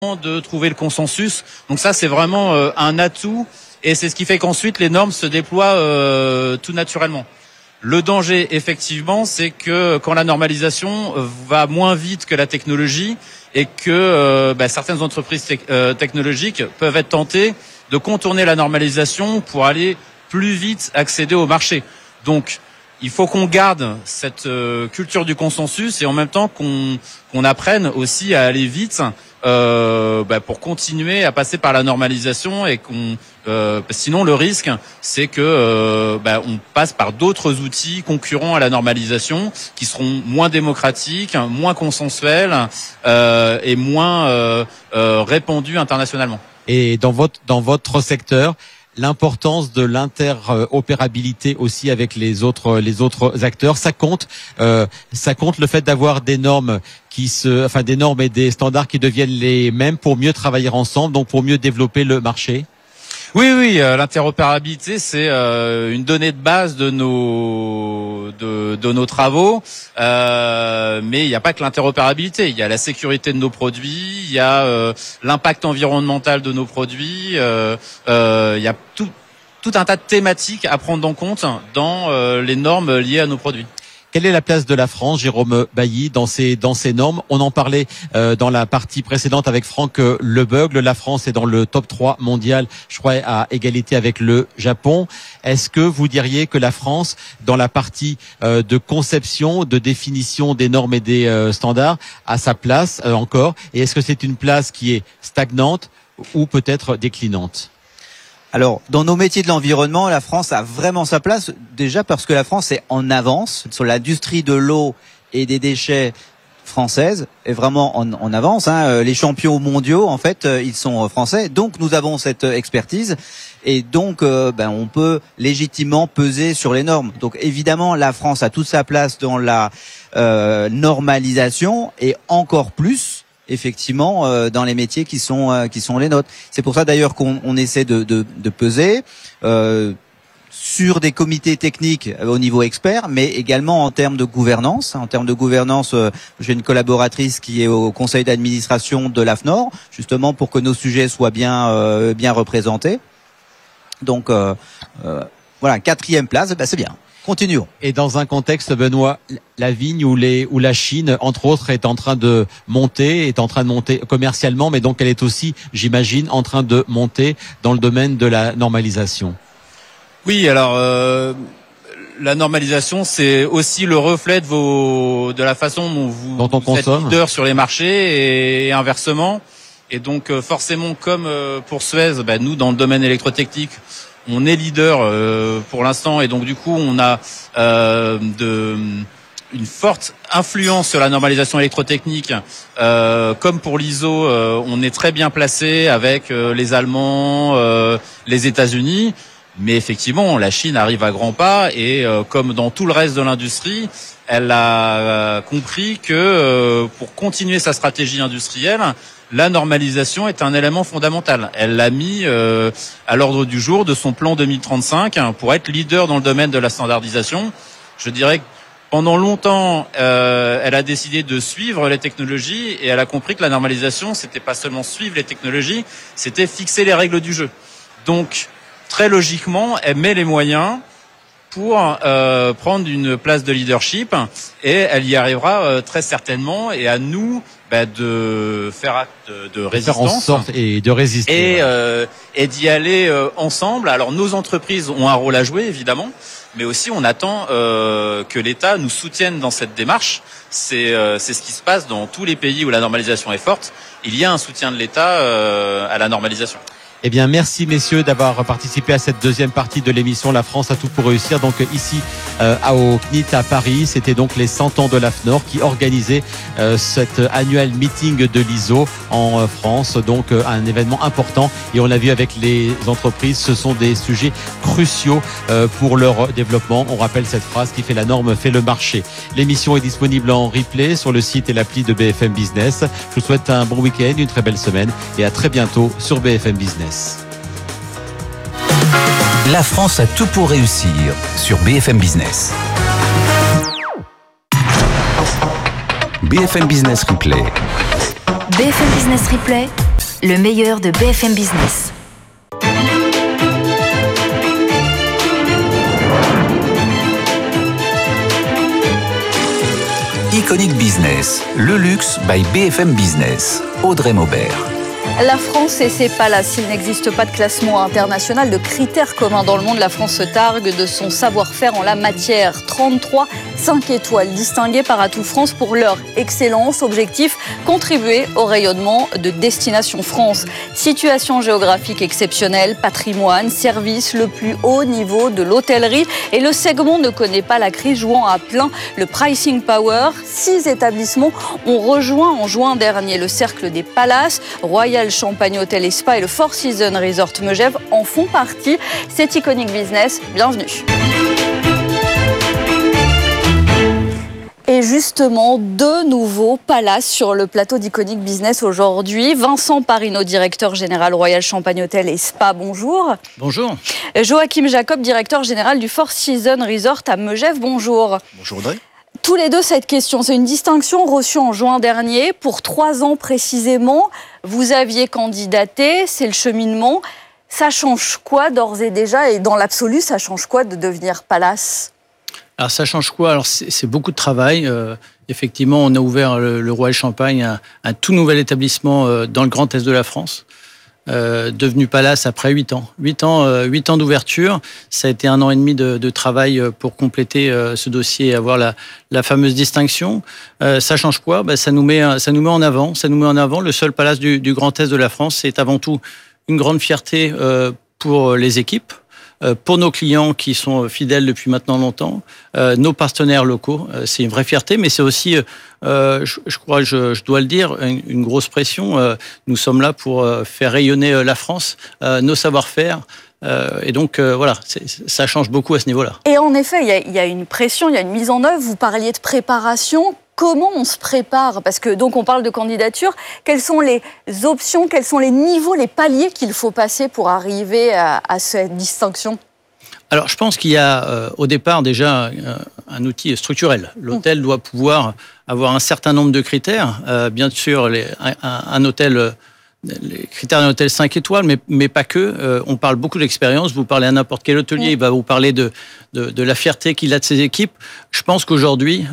de trouver le consensus. Donc ça, c'est vraiment un atout, et c'est ce qui fait qu'ensuite les normes se déploient tout naturellement. Le danger, effectivement, c'est que quand la normalisation va moins vite que la technologie, et que certaines entreprises technologiques peuvent être tentées de contourner la normalisation pour aller plus vite accéder au marché. Donc, il faut qu'on garde cette culture du consensus, et en même temps qu'on apprenne aussi à aller vite pour continuer à passer par la normalisation, et sinon le risque, c'est que on passe par d'autres outils concurrents à la normalisation qui seront moins démocratiques, moins consensuels et moins répandus internationalement. Et dans votre secteur, l'importance de l'interopérabilité aussi avec les autres acteurs, ça compte le fait d'avoir des normes des normes et des standards qui deviennent les mêmes pour mieux travailler ensemble, donc pour mieux développer le marché. Oui, l'interopérabilité, c'est une donnée de base de nos travaux, mais il n'y a pas que l'interopérabilité. Il y a la sécurité de nos produits, il y a l'impact environnemental de nos produits, il y a tout un tas de thématiques à prendre en compte dans les normes liées à nos produits. Quelle est la place de la France, Jérôme Bailly, dans ces normes? On en parlait dans la partie précédente avec Franck Lebeugle. La France est dans le top 3 mondial, je crois, à égalité avec le Japon. Est-ce que vous diriez que la France, dans la partie de conception, de définition des normes et des standards, a sa place encore? Et est-ce que c'est une place qui est stagnante ou peut-être déclinante? Alors, dans nos métiers de l'environnement, la France a vraiment sa place, déjà parce que la France est en avance sur l'industrie de l'eau et des déchets française, est vraiment en avance. Les champions mondiaux, en fait, ils sont français. Donc, nous avons cette expertise, et donc, on peut légitimement peser sur les normes. Donc, évidemment, la France a toute sa place dans la normalisation, et encore plus effectivement dans les métiers qui sont les nôtres. C'est pour ça d'ailleurs qu'on essaie de peser sur des comités techniques au niveau expert, mais également en termes de gouvernance. En termes de gouvernance, j'ai une collaboratrice qui est au conseil d'administration de l'AFNOR, justement pour que nos sujets soient bien représentés. Donc voilà, 4e place, c'est bien. Continuons. Et dans un contexte, Benoît, la vigne ou la Chine, entre autres, est en train de monter commercialement, mais donc elle est aussi, j'imagine, en train de monter dans le domaine de la normalisation. Oui, alors la normalisation, c'est aussi le reflet de la façon dont vous êtes leader sur les marchés, et inversement. Et donc forcément, comme pour Suez, nous dans le domaine électrotechnique, on est leader pour l'instant, et donc du coup on a une forte influence sur la normalisation électrotechnique. Comme pour l'ISO, on est très bien placé avec les Allemands, les États-Unis, mais effectivement la Chine arrive à grands pas, et comme dans tout le reste de l'industrie, elle a compris que pour continuer sa stratégie industrielle, la normalisation est un élément fondamental. Elle l'a mis à l'ordre du jour de son plan 2035 pour être leader dans le domaine de la standardisation. Je dirais que pendant longtemps, elle a décidé de suivre les technologies, et elle a compris que la normalisation, c'était pas seulement suivre les technologies, c'était fixer les règles du jeu. Donc, très logiquement, elle met les moyens pour prendre une place de leadership, et elle y arrivera très certainement, et à nous de faire acte de résistance, faire en sorte et de résister, et d'y aller ensemble. Alors nos entreprises ont un rôle à jouer évidemment, mais aussi on attend que l'État nous soutienne dans cette démarche. C'est ce qui se passe dans tous les pays où la normalisation est forte. Il y a un soutien de l'État à la normalisation. Eh bien, merci messieurs d'avoir participé à cette deuxième partie de l'émission La France a tout pour réussir. Donc ici au CNIT à Paris, c'était donc les 100 ans de l'AFNOR qui organisaient cet annuel meeting de l'ISO en France. Donc un événement important, et on l'a vu avec les entreprises, ce sont des sujets cruciaux pour leur développement. On rappelle cette phrase qui fait la norme, fait le marché. L'émission est disponible en replay sur le site et l'appli de BFM Business. Je vous souhaite un bon week-end, une très belle semaine, et à très bientôt sur BFM Business. La France a tout pour réussir sur BFM Business. BFM Business Replay. BFM Business Replay, le meilleur de BFM Business. Iconic Business, le luxe by BFM Business. Audrey Maubert. La France et ses palaces, il n'existe pas de classement international, de critères communs dans le monde. La France se targue de son savoir-faire en la matière. 33 5 étoiles distinguées par Atout France pour leur excellence. Objectif, contribuer au rayonnement de Destination France. Situation géographique exceptionnelle, patrimoine, service, le plus haut niveau de l'hôtellerie. Et le segment ne connaît pas la crise, jouant à plein le pricing power. 6 établissements ont rejoint en juin dernier le cercle des palaces. Royal Champagne Hôtel et Spa et le Four Seasons Resort Megève en font partie. C'est Iconic Business, bienvenue. Et justement, 2 nouveaux palaces sur le plateau d'Iconic Business aujourd'hui. Vincent Parino, directeur général Royal Champagne Hôtel et Spa, bonjour. Bonjour. Joachim Jacob, directeur général du Four Seasons Resort à Megève, bonjour. Bonjour Audrey. Tous les deux, cette question, c'est une distinction reçue en juin dernier pour 3 ans précisément. Vous aviez candidaté, c'est le cheminement. Ça change quoi d'ores et déjà, et dans l'absolu, ça change quoi de devenir palace ? Alors ça change quoi ? Alors c'est beaucoup de travail. Effectivement, on a ouvert le Royal Champagne, un tout nouvel établissement dans le Grand Est de la France. Devenu palace après 8 ans. 8 ans d'ouverture. Ça a été 1 an et demi de travail pour compléter ce dossier et avoir la fameuse distinction. Ça change quoi ? Ça nous met en avant. Ça nous met en avant. Le seul palace du Grand Est de la France, c'est avant tout une grande fierté pour les équipes, pour nos clients qui sont fidèles depuis maintenant longtemps, nos partenaires locaux. C'est une vraie fierté, mais c'est aussi, je crois, je dois le dire, une grosse pression. Nous sommes là pour faire rayonner la France, nos savoir-faire. Et donc, voilà, ça change beaucoup à ce niveau-là. Et en effet, il y a une pression, il y a une mise en œuvre. Vous parliez de préparation. Comment on se prépare ? Parce que donc on parle de candidature. Quelles sont les options, quels sont les niveaux, les paliers qu'il faut passer pour arriver à cette distinction ? Alors, je pense qu'il y a au départ déjà un outil structurel. L'hôtel doit pouvoir avoir un certain nombre de critères. Bien sûr, un hôtel, les critères d'un hôtel 5 étoiles, mais pas que. On parle beaucoup d'expérience. Vous parlez à n'importe quel hôtelier, il va vous parler de la fierté qu'il a de ses équipes. Je pense qu'aujourd'hui,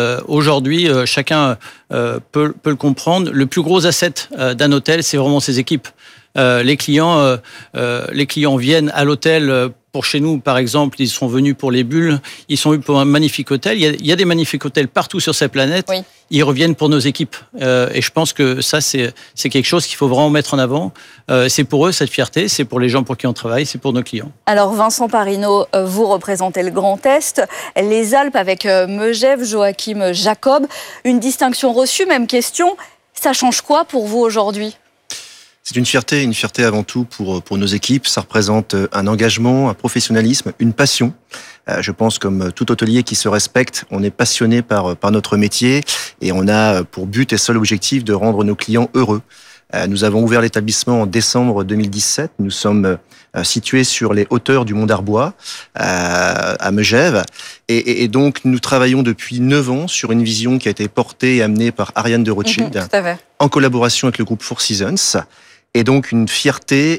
chacun peut le comprendre. Le plus gros asset d'un hôtel, c'est vraiment ses équipes. Les clients viennent à l'hôtel. Pour chez nous, par exemple, ils sont venus pour les bulles, ils sont venus pour un magnifique hôtel. Il y a des magnifiques hôtels partout sur cette planète. Oui. Ils reviennent pour nos équipes. Et je pense que ça, c'est quelque chose qu'il faut vraiment mettre en avant. C'est pour eux, cette fierté. C'est pour les gens pour qui on travaille. C'est pour nos clients. Alors, Vincent Parino, vous représentez le Grand Est, les Alpes avec Megève, Joachim Jacob. Une distinction reçue, même question. Ça change quoi pour vous aujourd'hui ? C'est une fierté avant tout pour nos équipes. Ça représente un engagement, un professionnalisme, une passion. Je pense comme tout hôtelier qui se respecte, on est passionné par notre métier et on a pour but et seul objectif de rendre nos clients heureux. Nous avons ouvert l'établissement en décembre 2017. Nous sommes situés sur les hauteurs du Mont d'Arbois, à Megève. Et donc, nous travaillons depuis 9 ans sur une vision qui a été portée et amenée par Ariane de Rothschild, en collaboration avec le groupe Four Seasons. Et donc une fierté,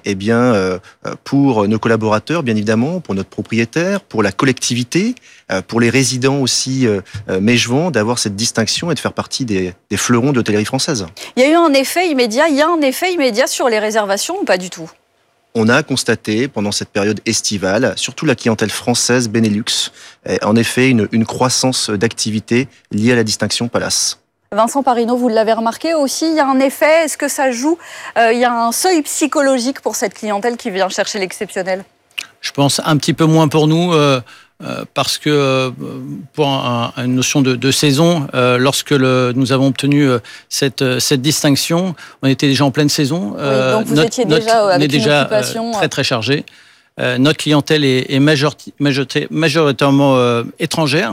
pour nos collaborateurs, bien évidemment, pour notre propriétaire, pour la collectivité, pour les résidents aussi megevans, d'avoir cette distinction et de faire partie des fleurons de l'hôtellerie française. Il y a un effet immédiat sur les réservations ou pas du tout ? On a constaté pendant cette période estivale, surtout la clientèle française Benelux, en effet une croissance d'activité liée à la distinction Palace. Vincent Parino, vous l'avez remarqué aussi, il y a un effet, est-ce que ça joue ? Il y a un seuil psychologique pour cette clientèle qui vient chercher l'exceptionnel ? Je pense un petit peu moins pour nous, parce que pour une notion de saison, lorsque nous avons obtenu cette distinction, on était déjà en pleine saison. Oui, donc vous étiez déjà avec une occupation très très chargée. Notre clientèle est majoritairement étrangère.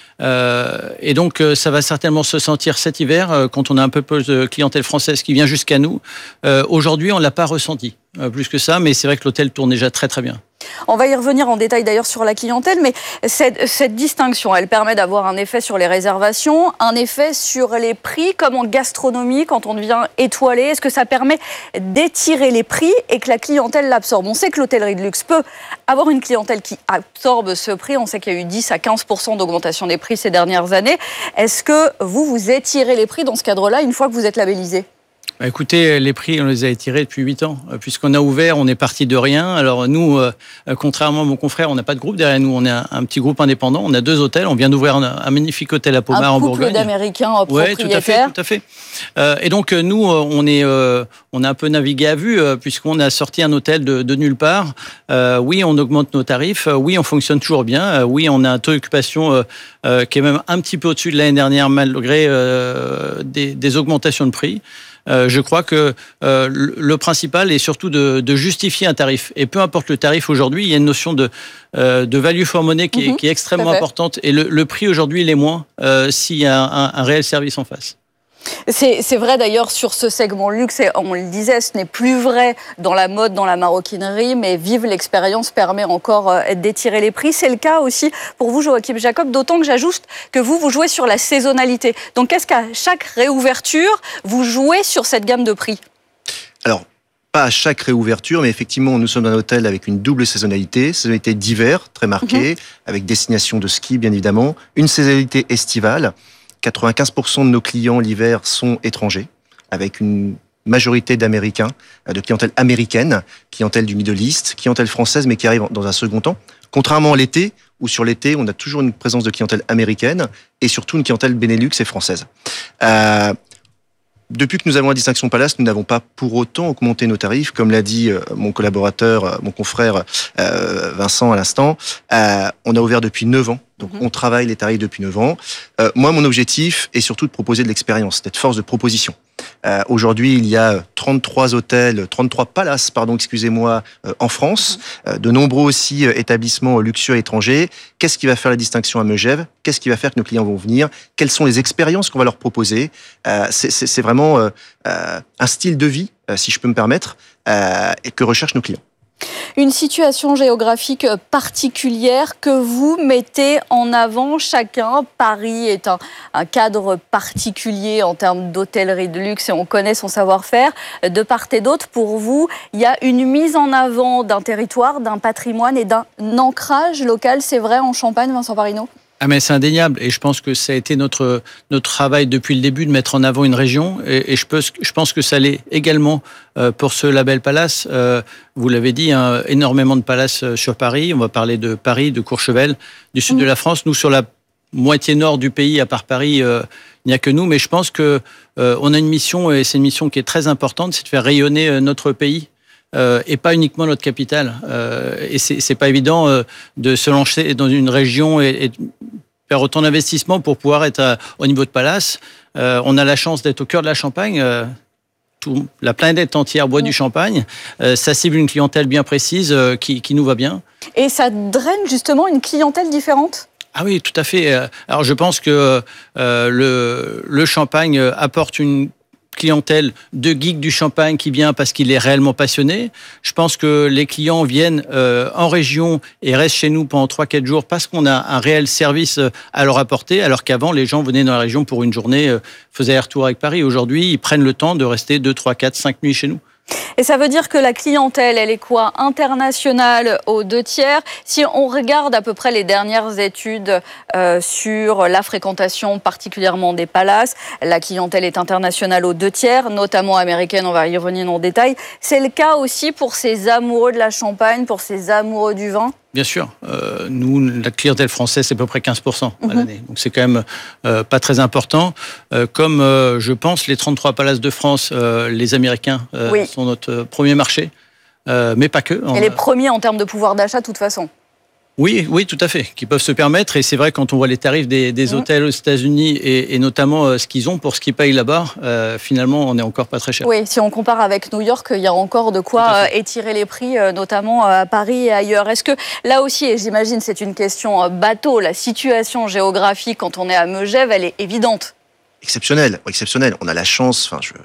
Et donc ça va certainement se sentir cet hiver quand on a un peu plus de clientèle française qui vient jusqu'à nous. Aujourd'hui, on l'a pas ressenti plus que ça, mais c'est vrai que l'hôtel tourne déjà très très bien. On va y revenir en détail d'ailleurs sur la clientèle, mais cette distinction, elle permet d'avoir un effet sur les réservations, un effet sur les prix, comme en gastronomie quand on devient étoilé. Est-ce que ça permet d'étirer les prix et que la clientèle l'absorbe? On sait que l'hôtellerie de luxe peut avoir une clientèle qui absorbe ce prix. On sait qu'il y a eu 10 à 15% d'augmentation des prix ces dernières années. Est-ce que vous étirez les prix dans ce cadre-là une fois que vous êtes labellisé? Écoutez, les prix, on les a étirés depuis 8 ans. Puisqu'on a ouvert, on est parti de rien. Alors nous, contrairement à mon confrère, on n'a pas de groupe derrière nous. On est un petit groupe indépendant. On a 2 hôtels. On vient d'ouvrir un magnifique hôtel à Pommard en Bourgogne. Un couple d'Américains propriétaires. Oui, tout à fait. Et donc nous, on a un peu navigué à vue puisqu'on a sorti un hôtel de nulle part. Oui, on augmente nos tarifs. Oui, on fonctionne toujours bien. Oui, on a un taux d'occupation qui est même un petit peu au-dessus de l'année dernière malgré des augmentations de prix. Je crois que le principal est surtout de justifier un tarif. Et peu importe le tarif aujourd'hui, il y a une notion de value for money qui est extrêmement importante. Et le prix aujourd'hui, il est moins s'il y a un réel service en face. C'est vrai d'ailleurs sur ce segment luxe, et on le disait, ce n'est plus vrai dans la mode, dans la maroquinerie, mais vive l'expérience permet encore d'étirer les prix. C'est le cas aussi pour vous, Joachim Jacob, d'autant que j'ajoute que vous jouez sur la saisonnalité. Donc qu'est-ce qu'à chaque réouverture, vous jouez sur cette gamme de prix? Alors, pas à chaque réouverture, mais effectivement, nous sommes un hôtel avec une double saisonnalité d'hiver très marquée, avec destination de ski bien évidemment, une saisonnalité estivale. 95% de nos clients l'hiver sont étrangers, avec une majorité d'Américains, de clientèle américaine, clientèle du Middle East, clientèle française, mais qui arrive dans un second temps. Contrairement à l'été, où sur l'été, on a toujours une présence de clientèle américaine et surtout une clientèle Benelux et française. Depuis que nous avons la distinction Palace, nous n'avons pas pour autant augmenté nos tarifs, comme l'a dit mon collaborateur, mon confrère Vincent à l'instant. On a ouvert depuis 9 ans, donc on travaille les tarifs depuis 9 ans. Moi, mon objectif est surtout de proposer de l'expérience, d'être force de proposition. Aujourd'hui, il y a 33 palaces, en France, de nombreux aussi établissements luxueux étrangers. Qu'est-ce qui va faire la distinction à Megève? Qu'est-ce qui va faire que nos clients vont venir? Quelles sont les expériences qu'on va leur proposer? C'est vraiment un style de vie, si je peux me permettre, et que recherchent nos clients. Une situation géographique particulière que vous mettez en avant chacun. Paris est un cadre particulier en termes d'hôtellerie de luxe et on connaît son savoir-faire. De part et d'autre, pour vous, il y a une mise en avant d'un territoire, d'un patrimoine et d'un ancrage local. C'est vrai en Champagne, Vincent Parino? Ah mais c'est indéniable et je pense que ça a été notre travail depuis le début de mettre en avant une région et je pense que ça l'est également pour ce label Palace. Vous l'avez dit, énormément de palaces sur Paris. On va parler de Paris, de Courchevel, du sud de la France. Nous, sur la moitié nord du pays, à part Paris, il n'y a que nous. Mais je pense que on a une mission et c'est une mission qui est très importante, c'est de faire rayonner notre pays. Et pas uniquement notre capitale. Et c'est pas évident de se lancer dans une région et faire autant d'investissements pour pouvoir être au niveau de Palace. On a la chance d'être au cœur de la Champagne. La planète entière boit du champagne. Ça cible une clientèle bien précise qui nous va bien. Et ça draine justement une clientèle différente? Ah oui, tout à fait. Alors je pense que le champagne apporte une clientèle de geek du champagne qui vient parce qu'il est réellement passionné. Je pense que les clients viennent en région et restent chez nous pendant 3-4 jours parce qu'on a un réel service à leur apporter, alors qu'avant, les gens venaient dans la région pour une journée, faisaient un retour avec Paris. Aujourd'hui, ils prennent le temps de rester 2, 3, 4, 5 nuits chez nous. Et ça veut dire que la clientèle, elle est quoi? Internationale aux 2/3. Si on regarde à peu près les dernières études sur la fréquentation particulièrement des palaces, la clientèle est internationale aux 2/3, notamment américaine, on va y revenir en détail. C'est le cas aussi pour ces amoureux de la Champagne, pour ces amoureux du vin? Bien sûr. Nous, la clientèle française, c'est à peu près 15% à l'année. Donc, c'est quand même pas très important. Comme, je pense, les 33 palaces de France, les Américains sont notre premier marché. Mais pas que. Et les premiers en termes de pouvoir d'achat, de toute façon. Oui, tout à fait, qui peuvent se permettre. Et c'est vrai, quand on voit les tarifs des hôtels aux États-Unis et notamment ce qu'ils ont pour ce qu'ils payent là-bas, finalement, on n'est encore pas très cher. Oui, si on compare avec New York, il y a encore de quoi étirer les prix, notamment à Paris et ailleurs. Est-ce que là aussi, et j'imagine c'est une question bateau, la situation géographique quand on est à Megève, elle est évidente? Exceptionnelle. On a la chance, je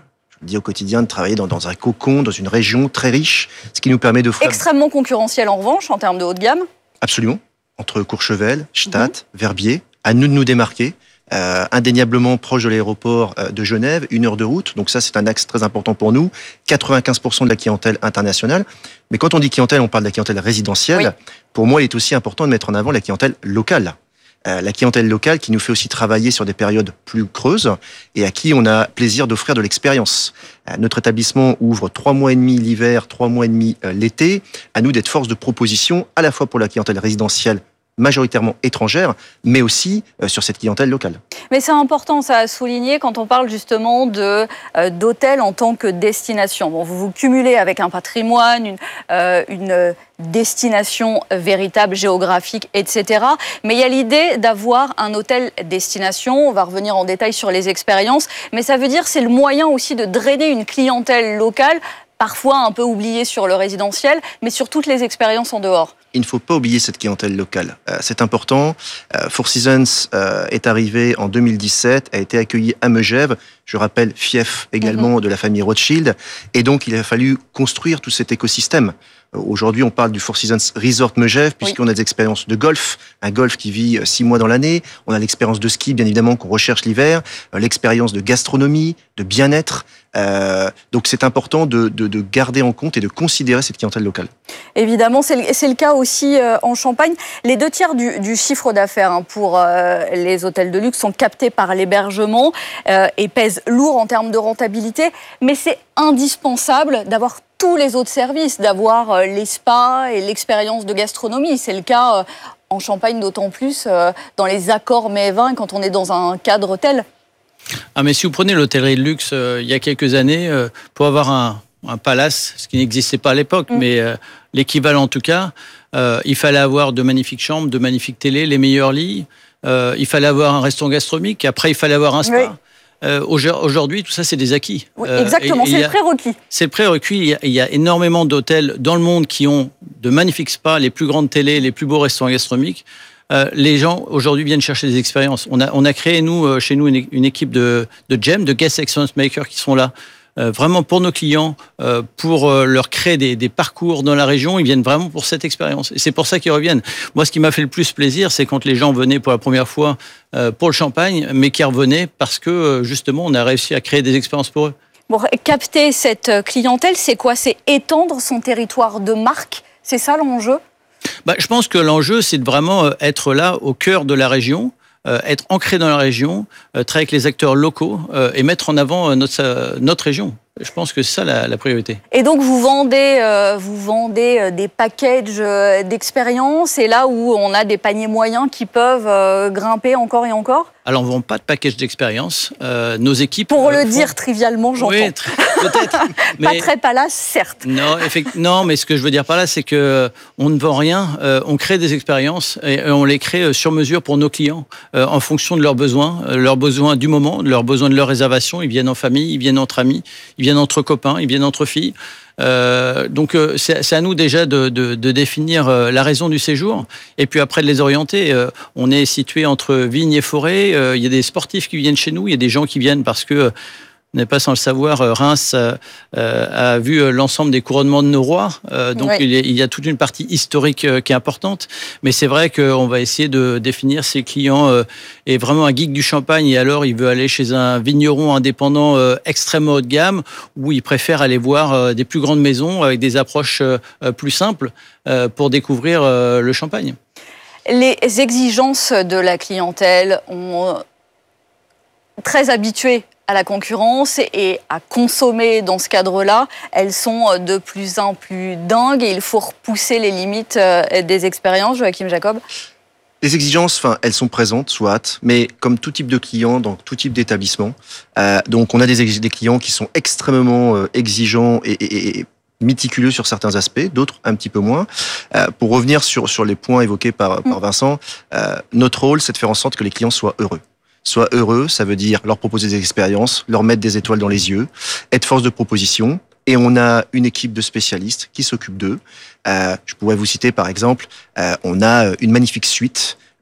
dit au quotidien de travailler dans un cocon, dans une région très riche, ce qui nous permet d'offrir... Extrêmement concurrentiel en revanche, en termes de haut de gamme. Absolument. Entre Courchevel, Stade, Verbier, à nous de nous démarquer. Indéniablement proche de l'aéroport de Genève, 1 heure de route. Donc ça, c'est un axe très important pour nous. 95% de la clientèle internationale. Mais quand on dit clientèle, on parle de la clientèle résidentielle. Oui. Pour moi, il est aussi important de mettre en avant la clientèle locale. La clientèle locale qui nous fait aussi travailler sur des périodes plus creuses et à qui on a plaisir d'offrir de l'expérience. Notre établissement ouvre 3 mois et demi l'hiver, 3 mois et demi l'été. À nous d'être force de proposition à la fois pour la clientèle résidentielle majoritairement étrangère, mais aussi sur cette clientèle locale. Mais c'est important, ça à souligner quand on parle justement d'hôtels en tant que destination. Bon, vous cumulez avec un patrimoine, une destination véritable, géographique, etc. Mais il y a l'idée d'avoir un hôtel destination. On va revenir en détail sur les expériences. Mais ça veut dire que c'est le moyen aussi de drainer une clientèle locale, parfois un peu oubliée sur le résidentiel, mais sur toutes les expériences en dehors. Il ne faut pas oublier cette clientèle locale. C'est important. Four Seasons est arrivé en 2017, a été accueilli à Megève. Je rappelle, fief également de la famille Rothschild. Et donc, il a fallu construire tout cet écosystème. Aujourd'hui, on parle du Four Seasons Resort Megève, puisqu'on a des expériences de golf, un golf qui vit 6 mois dans l'année. On a l'expérience de ski, bien évidemment, qu'on recherche l'hiver, l'expérience de gastronomie, de bien-être. Donc, c'est important de garder en compte et de considérer cette clientèle locale. Évidemment, c'est le cas aussi en Champagne. Les 2/3 du chiffre d'affaires pour les hôtels de luxe sont captés par l'hébergement et pèsent lourd en termes de rentabilité. Mais c'est indispensable d'avoir tous les autres services, d'avoir les spas et l'expérience de gastronomie. C'est le cas en Champagne, d'autant plus dans les accords mets et vins quand on est dans un cadre tel. Ah, mais si vous prenez l'hôtellerie de luxe, il y a quelques années, pour avoir un palace, ce qui n'existait pas à l'époque, mais l'équivalent en tout cas, il fallait avoir de magnifiques chambres, de magnifiques télés, les meilleurs lits, il fallait avoir un restaurant gastronomique, après il fallait avoir un spa. Oui. Aujourd'hui, tout ça, c'est des acquis. Oui, exactement, c'est le prérequis. C'est le prérequis. Il y a énormément d'hôtels dans le monde qui ont de magnifiques spas, les plus grandes télés, les plus beaux restaurants gastronomiques. Les gens, aujourd'hui, viennent chercher des expériences. On a créé, chez nous, une équipe de GEM, de Guest Experience Makers, qui sont là vraiment pour nos clients, pour leur créer des parcours dans la région. Ils viennent vraiment pour cette expérience. Et c'est pour ça qu'ils reviennent. Moi, ce qui m'a fait le plus plaisir, c'est quand les gens venaient pour la première fois pour le Champagne, mais qui revenaient parce que, justement, on a réussi à créer des expériences pour eux. Bon, capter cette clientèle, c'est quoi? C'est étendre son territoire de marque? C'est ça l'enjeu? Je pense que l'enjeu, c'est de vraiment être là au cœur de la région, être ancré dans la région, travailler avec les acteurs locaux et mettre en avant notre région. Je pense que c'est ça la priorité. Et donc vous vendez des packages d'expérience, et là où on a des paniers moyens qui peuvent grimper encore et encore? Alors on ne vend pas de package d'expérience. Nos équipes... Pour le dire trivialement, j'entends. Oui, peut-être. Mais... Pas très palace, certes. Non, mais ce que je veux dire par là, c'est qu'on ne vend rien. On crée des expériences et on les crée sur mesure pour nos clients, en fonction de leurs besoins du moment, leurs besoins de leur réservation. Ils viennent en famille, ils viennent entre amis, ils viennent entre copains, ils viennent entre filles. Donc c'est à nous déjà de définir la raison du séjour et puis après de les orienter. On est situé entre vignes et forêt. Il y a des sportifs qui viennent chez nous, il y a des gens qui viennent parce que, vous n'êtes pas sans le savoir, Reims a vu l'ensemble des couronnements de nos rois. Donc il y a toute une partie historique qui est importante. Mais c'est vrai qu'on va essayer de définir si le client est vraiment un geek du champagne et alors il veut aller chez un vigneron indépendant extrêmement haut de gamme, ou il préfère aller voir des plus grandes maisons avec des approches plus simples pour découvrir le champagne. Les exigences de la clientèle ont très habitué à la concurrence et à consommer dans ce cadre-là, elles sont de plus en plus dingues et il faut repousser les limites des expériences. Joachim Jacob? Les exigences, elles sont présentes, soit, mais comme tout type de client, dans tout type d'établissement. Donc on a des clients qui sont extrêmement exigeants et méticuleux sur certains aspects, d'autres un petit peu moins. Pour revenir sur les points évoqués par Vincent, notre rôle, c'est de faire en sorte que les clients soient heureux. Soient heureux, ça veut dire leur proposer des expériences, leur mettre des étoiles dans les yeux, être force de proposition. Et on a une équipe de spécialistes qui s'occupe d'eux. Je pourrais vous citer par exemple, on a une magnifique suite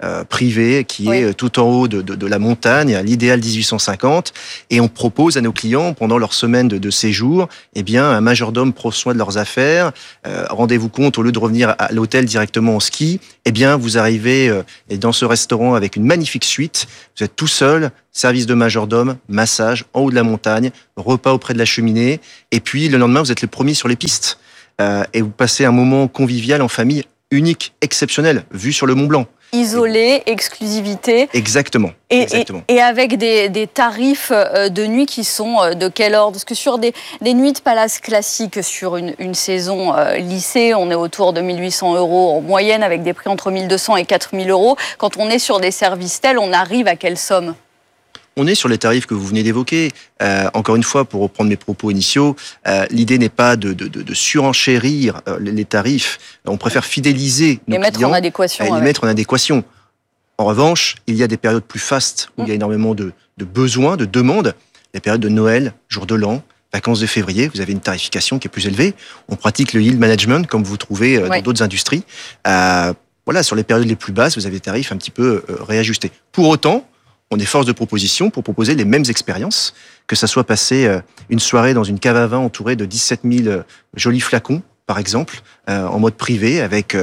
privé qui est tout en haut de la montagne, à l'idéal 1850, et on propose à nos clients pendant leur semaine de séjour, un majordome prend soin de leurs affaires. Rendez-vous compte, au lieu de revenir à l'hôtel directement en ski, vous arrivez dans ce restaurant avec une magnifique suite. Vous êtes tout seul, service de majordome, massage en haut de la montagne, repas auprès de la cheminée, et puis le lendemain vous êtes le premier sur les pistes et vous passez un moment convivial en famille unique, exceptionnel, vu sur le Mont Blanc. Isolé, exclusivité. Exactement. Et avec des tarifs de nuit qui sont de quel ordre? Parce que sur des nuits de palace classiques sur une saison lycée, on est autour de 1 800 € en moyenne, avec des prix entre 1 200 et 4 000 €. Quand on est sur des services tels, on arrive à quelle somme? On est sur les tarifs que vous venez d'évoquer. Encore une fois, pour reprendre mes propos initiaux, l'idée n'est pas de surenchérir les tarifs. On préfère fidéliser nos clients, mettre en adéquation. Les mettre en adéquation. En revanche, il y a des périodes plus fastes où il y a énormément de besoins, de demandes. Les périodes de Noël, jour de l'an, vacances de février, vous avez une tarification qui est plus élevée. On pratique le yield management comme vous trouvez dans d'autres industries. Sur les périodes les plus basses, vous avez des tarifs un petit peu réajustés. Pour autant, on est force de proposition pour proposer les mêmes expériences, que ça soit passer une soirée dans une cave à vin entourée de 17 000 jolis flacons, par exemple, en mode privé, avec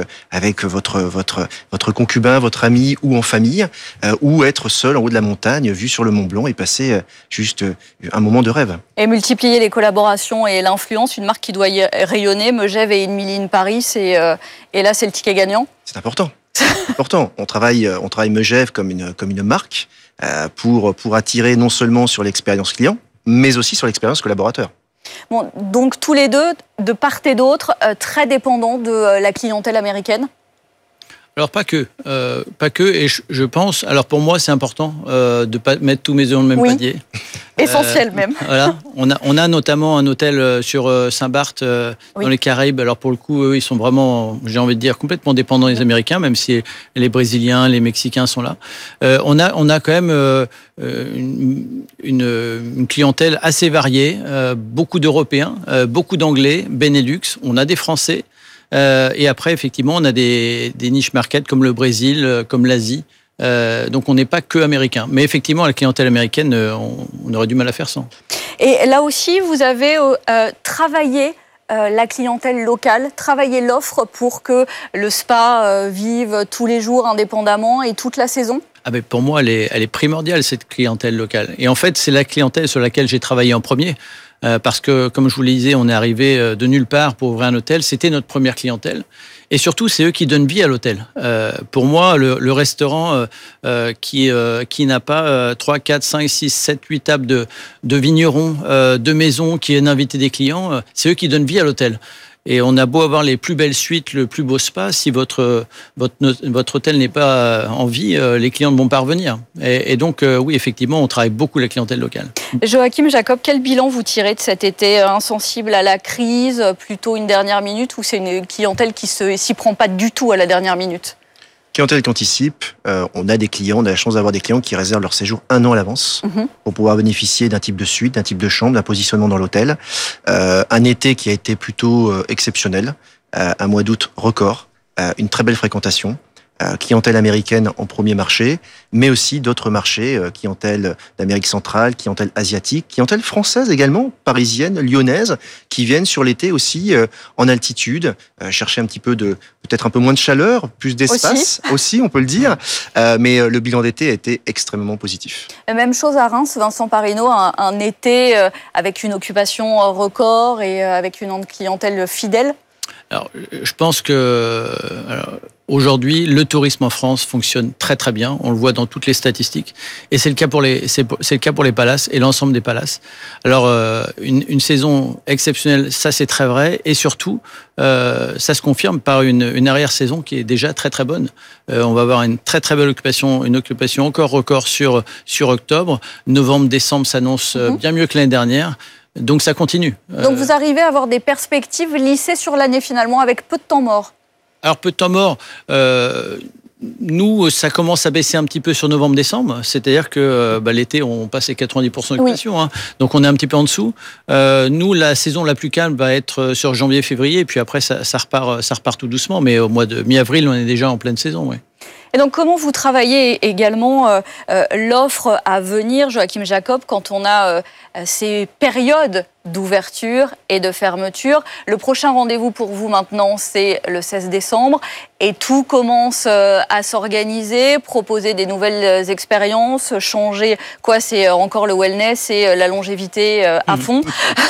votre concubin, votre ami ou en famille, ou être seul en haut de la montagne, vu sur le Mont Blanc et passer juste un moment de rêve. Et multiplier les collaborations et l'influence, une marque qui doit y rayonner, Megève et Inmiline Paris, et là c'est le ticket gagnant. C'est important. C'est important. On travaille Megève comme une marque pour attirer non seulement sur l'expérience client, mais aussi sur l'expérience collaborateur. Bon, donc tous les deux, de part et d'autre, très dépendants de la clientèle américaine? Alors pas que, et je pense, alors pour moi c'est important de ne pas mettre tous mes œufs dans le même panier. Essentiel même. Voilà, on a notamment un hôtel sur Saint-Barth dans les Caraïbes. Alors pour le coup, eux, ils sont vraiment, j'ai envie de dire, complètement dépendants des Américains, même si les Brésiliens, les Mexicains sont là. On a quand même une clientèle assez variée, beaucoup d'Européens, beaucoup d'Anglais, Benelux, on a des Français. Et après, effectivement, on a des niches markets comme le Brésil, comme l'Asie. Donc, on n'est pas que américain. Mais effectivement, la clientèle américaine, on aurait du mal à faire sans. Et là aussi, vous avez travaillé la clientèle locale, travaillé l'offre pour que le spa vive tous les jours indépendamment et toute la saison? Pour moi, elle est primordiale, cette clientèle locale. Et en fait, c'est la clientèle sur laquelle j'ai travaillé en premier. Parce que, comme je vous le disais, on est arrivé de nulle part pour ouvrir un hôtel. C'était notre première clientèle. Et surtout, c'est eux qui donnent vie à l'hôtel. Pour moi, le restaurant qui n'a pas 3, 4, 5, 6, 7, 8 tables de vignerons, de maisons, qui viennent inviter des clients, c'est eux qui donnent vie à l'hôtel. Et on a beau avoir les plus belles suites, le plus beau spa, si votre hôtel n'est pas en vie, les clients ne vont pas revenir. Et donc, oui, effectivement, on travaille beaucoup la clientèle locale. Joachim Jacob, quel bilan vous tirez de cet été insensible à la crise, plutôt une dernière minute, ou c'est une clientèle qui s'y prend pas du tout à la dernière minute? Clientèle qui anticipe, on a la chance d'avoir des clients qui réservent leur séjour 1 an à l'avance pour pouvoir bénéficier d'un type de suite, d'un type de chambre, d'un positionnement dans l'hôtel. Un été qui a été plutôt exceptionnel, un mois d'août record, une très belle fréquentation. Clientèle américaine en premier marché, mais aussi d'autres marchés, clientèle d'Amérique centrale, clientèle asiatique, clientèle française également, parisienne, lyonnaise, qui viennent sur l'été aussi en altitude, chercher un petit peu peut-être un peu moins de chaleur, plus d'espace aussi on peut le dire, mais le bilan d'été a été extrêmement positif. Même chose à Reims, Vincent Parino, un été avec une occupation record et avec une clientèle fidèle. Alors, je pense que aujourd'hui, le tourisme en France fonctionne très très bien. On le voit dans toutes les statistiques, et c'est le cas pour les palaces et l'ensemble des palaces. Alors, une saison exceptionnelle, ça c'est très vrai, et surtout, ça se confirme par une arrière-saison qui est déjà très très bonne. On va avoir une très très belle occupation, une occupation encore record sur octobre. Novembre, décembre s'annonce bien mieux que l'année dernière. Donc ça continue. Donc vous arrivez à avoir des perspectives lissées sur l'année finalement, avec peu de temps mort? Alors peu de temps mort, nous ça commence à baisser un petit peu sur novembre-décembre, c'est-à-dire que l'été on passe les 90% d'occupation, hein, donc on est un petit peu en dessous. Nous la saison la plus calme va être sur janvier-février, et puis après ça repart tout doucement, mais au mois de mi-avril on est déjà en pleine saison. Ouais. Et donc, comment vous travaillez également l'offre à venir, Joachim Jacob, quand on a ces périodes d'ouverture et de fermeture? Le prochain rendez-vous pour vous maintenant, c'est le 16 décembre. Et tout commence à s'organiser, proposer des nouvelles expériences, changer. Quoi, c'est encore le wellness et la longévité à fond.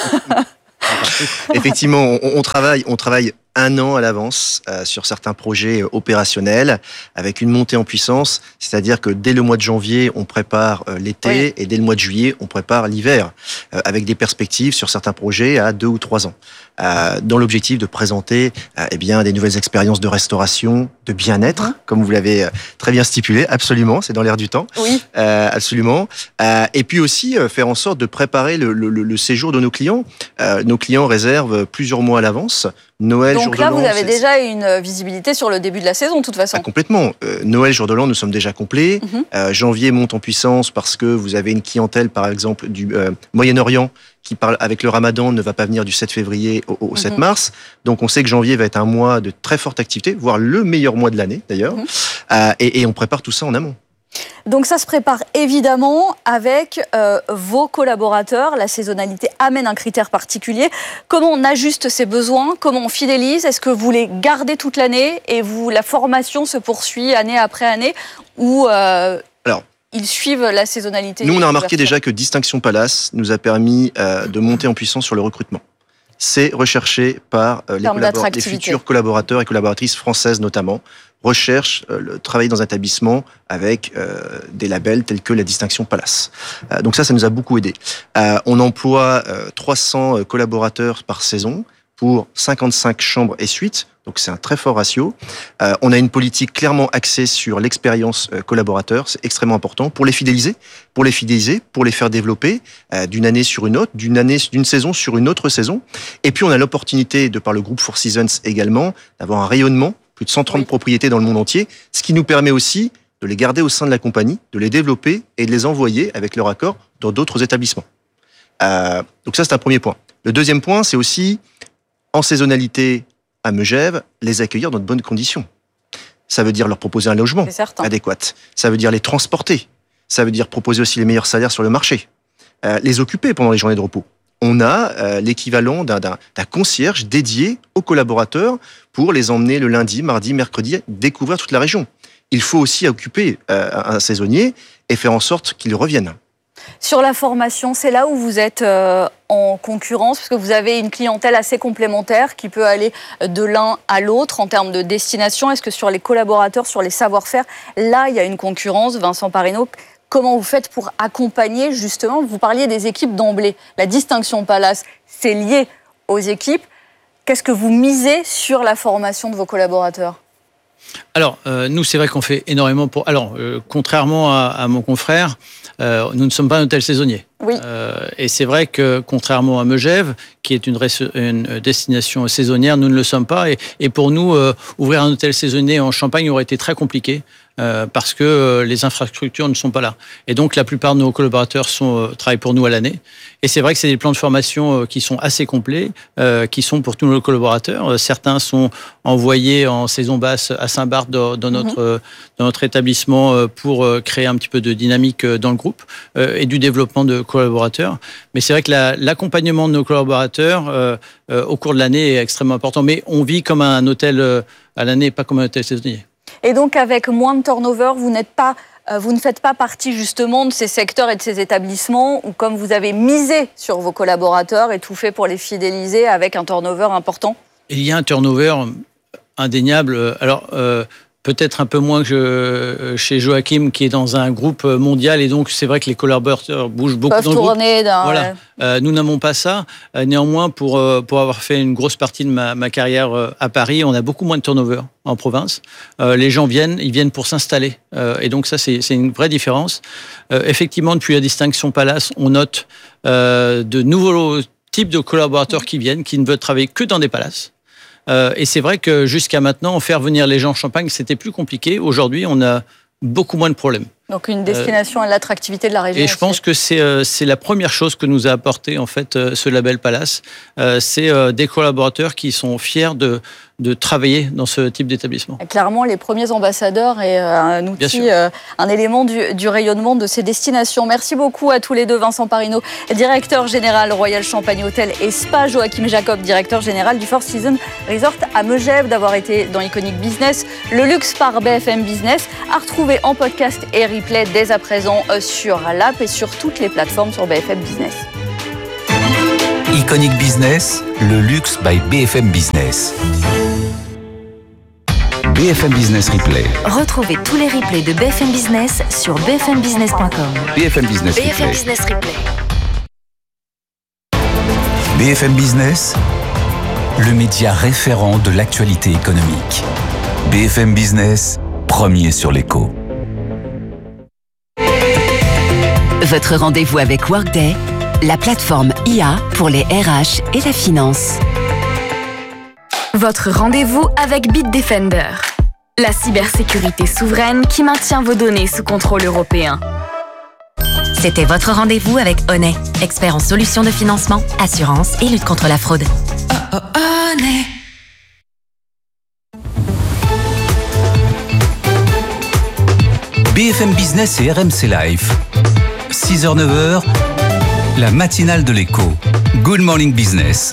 Effectivement, on travaille 1 an à l'avance sur certains projets opérationnels avec une montée en puissance, c'est-à-dire que dès le mois de janvier, on prépare l'été et dès le mois de juillet, on prépare l'hiver avec des perspectives sur certains projets à 2 ou 3 ans. Dans l'objectif de présenter des nouvelles expériences de restauration, de bien-être, comme vous l'avez très bien stipulé, absolument, c'est dans l'air du temps. Oui. Absolument. Et puis aussi faire en sorte de préparer le séjour de nos clients. Nos clients réservent plusieurs mois à l'avance. Noël, donc jour de là, l'an, vous avez déjà une visibilité sur le début de la saison, de toute façon. Complètement. Noël, jour de l'an, nous sommes déjà complets. Janvier monte en puissance parce que vous avez une clientèle, par exemple, du Moyen-Orient qui parle avec le Ramadan, ne va pas venir du 7 février au 7 mars. Donc on sait que janvier va être un mois de très forte activité, voire le meilleur mois de l'année d'ailleurs. Et on prépare tout ça en amont. Donc ça se prépare évidemment avec vos collaborateurs. La saisonnalité amène un critère particulier. Comment on ajuste ses besoins? Comment on fidélise? Est-ce que vous les gardez toute l'année et la formation se poursuit année après année? Ou ils suivent la saisonnalité? Nous, on a remarqué déjà que Distinction Palace nous a permis de monter en puissance sur le recrutement. C'est recherché par les futurs collaborateurs et collaboratrices françaises notamment, recherchent travailler dans un établissement avec des labels tels que la Distinction Palace. Donc ça nous a beaucoup aidé. On emploie 300 collaborateurs par saison pour 55 chambres et suites. Donc c'est un très fort ratio. On a une politique clairement axée sur l'expérience collaborateur. C'est extrêmement important pour les fidéliser, pour les faire développer d'une année sur une autre, d'une saison sur une autre saison. Et puis on a l'opportunité, de par le groupe Four Seasons également, d'avoir un rayonnement, plus de 130 propriétés dans le monde entier, ce qui nous permet aussi de les garder au sein de la compagnie, de les développer et de les envoyer avec leur accord dans d'autres établissements. Donc ça, c'est un premier point. Le deuxième point, c'est aussi, en saisonnalité à Megève, les accueillir dans de bonnes conditions. Ça veut dire leur proposer un logement adéquat. Ça veut dire les transporter. Ça veut dire proposer aussi les meilleurs salaires sur le marché. Les occuper pendant les journées de repos. On a l'équivalent d'un concierge dédié aux collaborateurs pour les emmener le lundi, mardi, mercredi, découvrir toute la région. Il faut aussi occuper un saisonnier et faire en sorte qu'il revienne. Sur la formation, c'est là où vous êtes en concurrence, parce que vous avez une clientèle assez complémentaire qui peut aller de l'un à l'autre en termes de destination. Est-ce que sur les collaborateurs, sur les savoir-faire, là, il y a une concurrence? Vincent Pareno, comment vous faites pour accompagner, justement, vous parliez des équipes d'emblée. La Distinction Palace, c'est lié aux équipes. Qu'est-ce que vous misez sur la formation de vos collaborateurs? Alors, nous, c'est vrai qu'on fait énormément pour... Alors, contrairement à mon confrère, nous ne sommes pas un hôtel saisonnier. Oui. Et c'est vrai que, contrairement à Megève, qui est une destination saisonnière, nous ne le sommes pas. Et pour nous, ouvrir un hôtel saisonnier en Champagne aurait été très compliqué parce que les infrastructures ne sont pas là. Et donc, la plupart de nos collaborateurs travaillent pour nous à l'année. Et c'est vrai que c'est des plans de formation qui sont assez complets, qui sont pour tous nos collaborateurs. Certains sont envoyés en saison basse à Saint-Barth dans notre établissement pour créer un petit peu de dynamique dans le groupe et du développement de collaborateurs. Mais c'est vrai que l'accompagnement de nos collaborateurs au cours de l'année est extrêmement important. Mais on vit comme un hôtel à l'année, pas comme un hôtel saisonnier. Et donc, avec moins de turnover, vous ne faites pas partie justement de ces secteurs et de ces établissements où, comme vous avez misé sur vos collaborateurs et tout fait pour les fidéliser avec un turnover important? Il y a un turnover indéniable. Alors, peut-être un peu moins que chez Joachim, qui est dans un groupe mondial, et donc c'est vrai que les collaborateurs bougent beaucoup dans le groupe. Voilà. Nous n'avons pas ça. Néanmoins, pour avoir fait une grosse partie de ma carrière à Paris, on a beaucoup moins de turnover en province. Les gens ils viennent pour s'installer. Et donc ça, c'est une vraie différence. Effectivement, depuis la Distinction Palace, on note de nouveaux types de collaborateurs qui viennent, qui ne veulent travailler que dans des palaces. Et c'est vrai que jusqu'à maintenant, faire venir les gens en Champagne, c'était plus compliqué. Aujourd'hui, on a beaucoup moins de problèmes. Donc une destination à l'attractivité de la région. Et je pense que c'est la première chose que nous a apporté en fait ce label Palace. C'est des collaborateurs qui sont fiers de travailler dans ce type d'établissement. Clairement, les premiers ambassadeurs et un outil, un élément du rayonnement de ces destinations. Merci beaucoup à tous les deux. Vincent Parino, directeur général Royal Champagne Hôtel et Spa. Joachim Jacob, directeur général du Four Seasons Resort à Megève, d'avoir été dans Iconic Business. Le luxe par BFM Business, à retrouver en podcast et replay dès à présent sur l'app et sur toutes les plateformes sur BFM Business. Iconic Business, le luxe by BFM Business. BFM Business Replay. Retrouvez tous les replays de BFM Business sur bfmbusiness.com. BFM Business Replay. BFM Business Replay. BFM Business, le média référent de l'actualité économique. BFM Business, premier sur l'écho. Votre rendez-vous avec Workday, la plateforme IA pour les RH et la finance. Votre rendez-vous avec Bitdefender, la cybersécurité souveraine qui maintient vos données sous contrôle européen. C'était votre rendez-vous avec Honnet, expert en solutions de financement, assurance et lutte contre la fraude. Honnet. BFM Business et RMC Live. 6h-9h, la matinale de l'écho. Good Morning Business.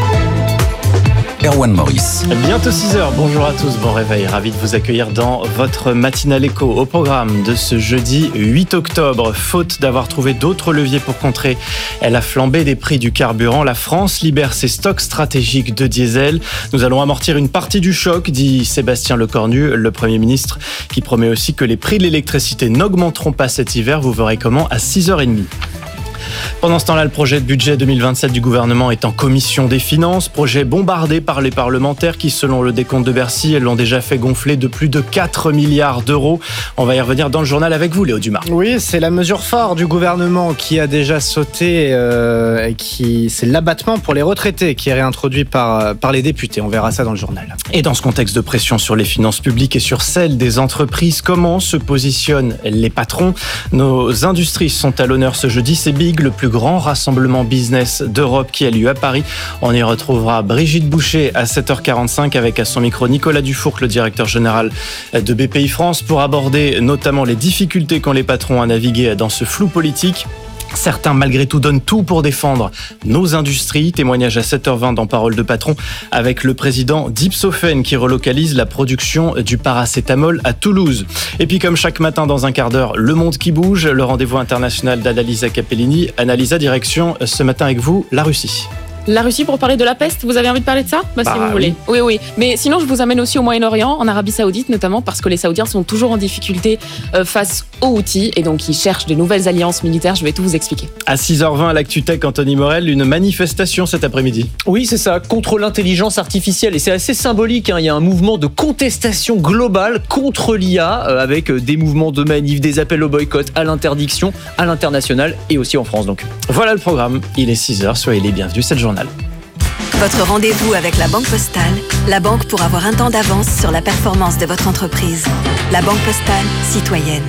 Erwan Maurice. Bientôt 6h, bonjour à tous, bon réveil, ravi de vous accueillir dans votre matinale éco. Au programme de ce jeudi 8 octobre, faute d'avoir trouvé d'autres leviers pour contrer la flambée des prix du carburant, la France libère ses stocks stratégiques de diesel. Nous allons amortir une partie du choc, dit Sébastien Lecornu, le Premier ministre, qui promet aussi que les prix de l'électricité n'augmenteront pas cet hiver. Vous verrez comment à 6h30. Pendant ce temps-là, le projet de budget 2027 du gouvernement est en commission des finances. Projet bombardé par les parlementaires qui, selon le décompte de Bercy, l'ont déjà fait gonfler de plus de 4 milliards d'euros. On va y revenir dans le journal avec vous, Léo Dumas. Oui, c'est la mesure phare du gouvernement qui a déjà sauté. C'est l'abattement pour les retraités qui est réintroduit par les députés. On verra ça dans le journal. Et dans ce contexte de pression sur les finances publiques et sur celles des entreprises, comment se positionnent les patrons ? Nos industries sont à l'honneur ce jeudi. C'est Big, le plus grand rassemblement business d'Europe qui a lieu à Paris. On y retrouvera Brigitte Boucher à 7h45 avec à son micro Nicolas Dufourcq, le directeur général de BPI France, pour aborder notamment les difficultés qu'ont les patrons à naviguer dans ce flou politique. Certains, malgré tout, donnent tout pour défendre nos industries. Témoignage à 7h20 dans Parole de Patron avec le président d'Ipsophène qui relocalise la production du paracétamol à Toulouse. Et puis, comme chaque matin dans un quart d'heure, le monde qui bouge, le rendez-vous international d'Annalisa Capellini. Annalisa, direction ce matin avec vous, la Russie. La Russie pour parler de la peste, vous avez envie de parler de ça ? Si vous voulez. Oui. Mais sinon, je vous amène aussi au Moyen-Orient, en Arabie Saoudite notamment, parce que les Saoudiens sont toujours en difficulté face aux Houthis et donc ils cherchent des nouvelles alliances militaires. Je vais tout vous expliquer. À 6h20 à l'ActuTech, Anthony Morel, une manifestation cet après-midi. Oui, c'est ça, contre l'intelligence artificielle. Et c'est assez symbolique, Il y a un mouvement de contestation globale contre l'IA, avec des mouvements de manif, des appels au boycott, à l'interdiction, à l'international et aussi en France. Donc. Voilà le programme. Il est 6h, soyez les bienvenus, c'est le journal. Votre rendez-vous avec la Banque Postale, la banque pour avoir un temps d'avance sur la performance de votre entreprise. La Banque Postale, citoyenne.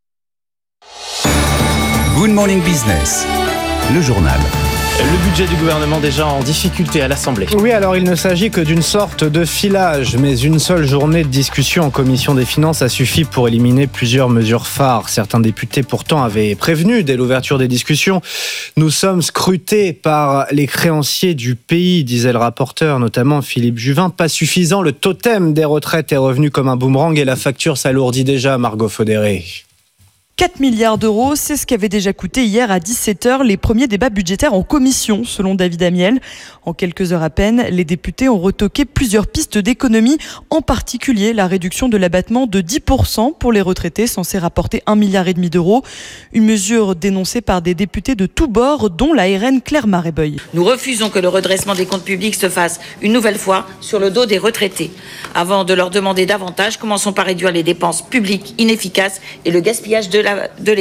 Good Morning Business, le journal. Le budget du gouvernement déjà en difficulté à l'Assemblée. Oui, alors il ne s'agit que d'une sorte de filage, mais une seule journée de discussion en commission des finances a suffi pour éliminer plusieurs mesures phares. Certains députés pourtant avaient prévenu dès l'ouverture des discussions. Nous sommes scrutés par les créanciers du pays, disait le rapporteur, notamment Philippe Juvin. Pas suffisant, le totem des retraites est revenu comme un boomerang et la facture s'alourdit déjà, Margot Faudéré. 4 milliards d'euros, c'est ce qu'avaient déjà coûté hier à 17h les premiers débats budgétaires en commission, selon David Amiel. En quelques heures à peine, les députés ont retoqué plusieurs pistes d'économie, en particulier la réduction de l'abattement de 10% pour les retraités, censé rapporter 1,5 milliard d'euros. Une mesure dénoncée par des députés de tous bords, dont la RN Claire Marébeuil. Nous refusons que le redressement des comptes publics se fasse une nouvelle fois sur le dos des retraités. Avant de leur demander davantage, commençons par réduire les dépenses publiques inefficaces et le gaspillage de l'État.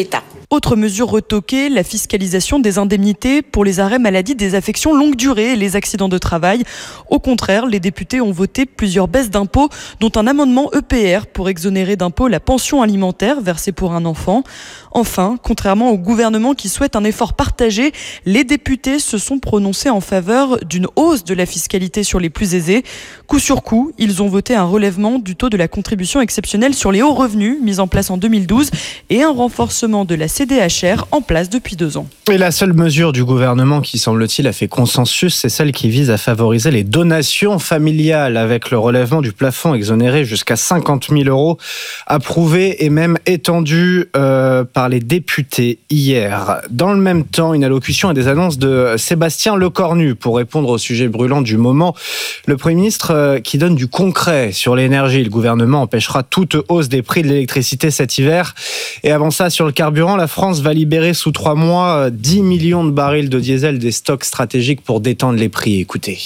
Autre mesure retoquée, la fiscalisation des indemnités pour les arrêts maladie des affections longue durée et les accidents de travail. Au contraire, les députés ont voté plusieurs baisses d'impôts, dont un amendement EPR pour exonérer d'impôts la pension alimentaire versée pour un enfant. Enfin, contrairement au gouvernement qui souhaite un effort partagé, les députés se sont prononcés en faveur d'une hausse de la fiscalité sur les plus aisés. Coup sur coup, ils ont voté un relèvement du taux de la contribution exceptionnelle sur les hauts revenus, mise en place en 2012, et un renforcement de la CDHR en place depuis 2 ans. Et la seule mesure du gouvernement qui, semble-t-il, a fait consensus, c'est celle qui vise à favoriser les donations familiales avec le relèvement du plafond exonéré jusqu'à 50 000 €, approuvé et même étendu par les députés hier. Dans le même temps, une allocution et des annonces de Sébastien Lecornu pour répondre au sujet brûlant du moment. Le Premier ministre qui donne du concret sur l'énergie. Le gouvernement empêchera toute hausse des prix de l'électricité cet hiver. Et avant ça, sur le carburant, la France va libérer sous 3 mois 10 millions de barils de diesel des stocks stratégiques pour détendre les prix. Écoutez.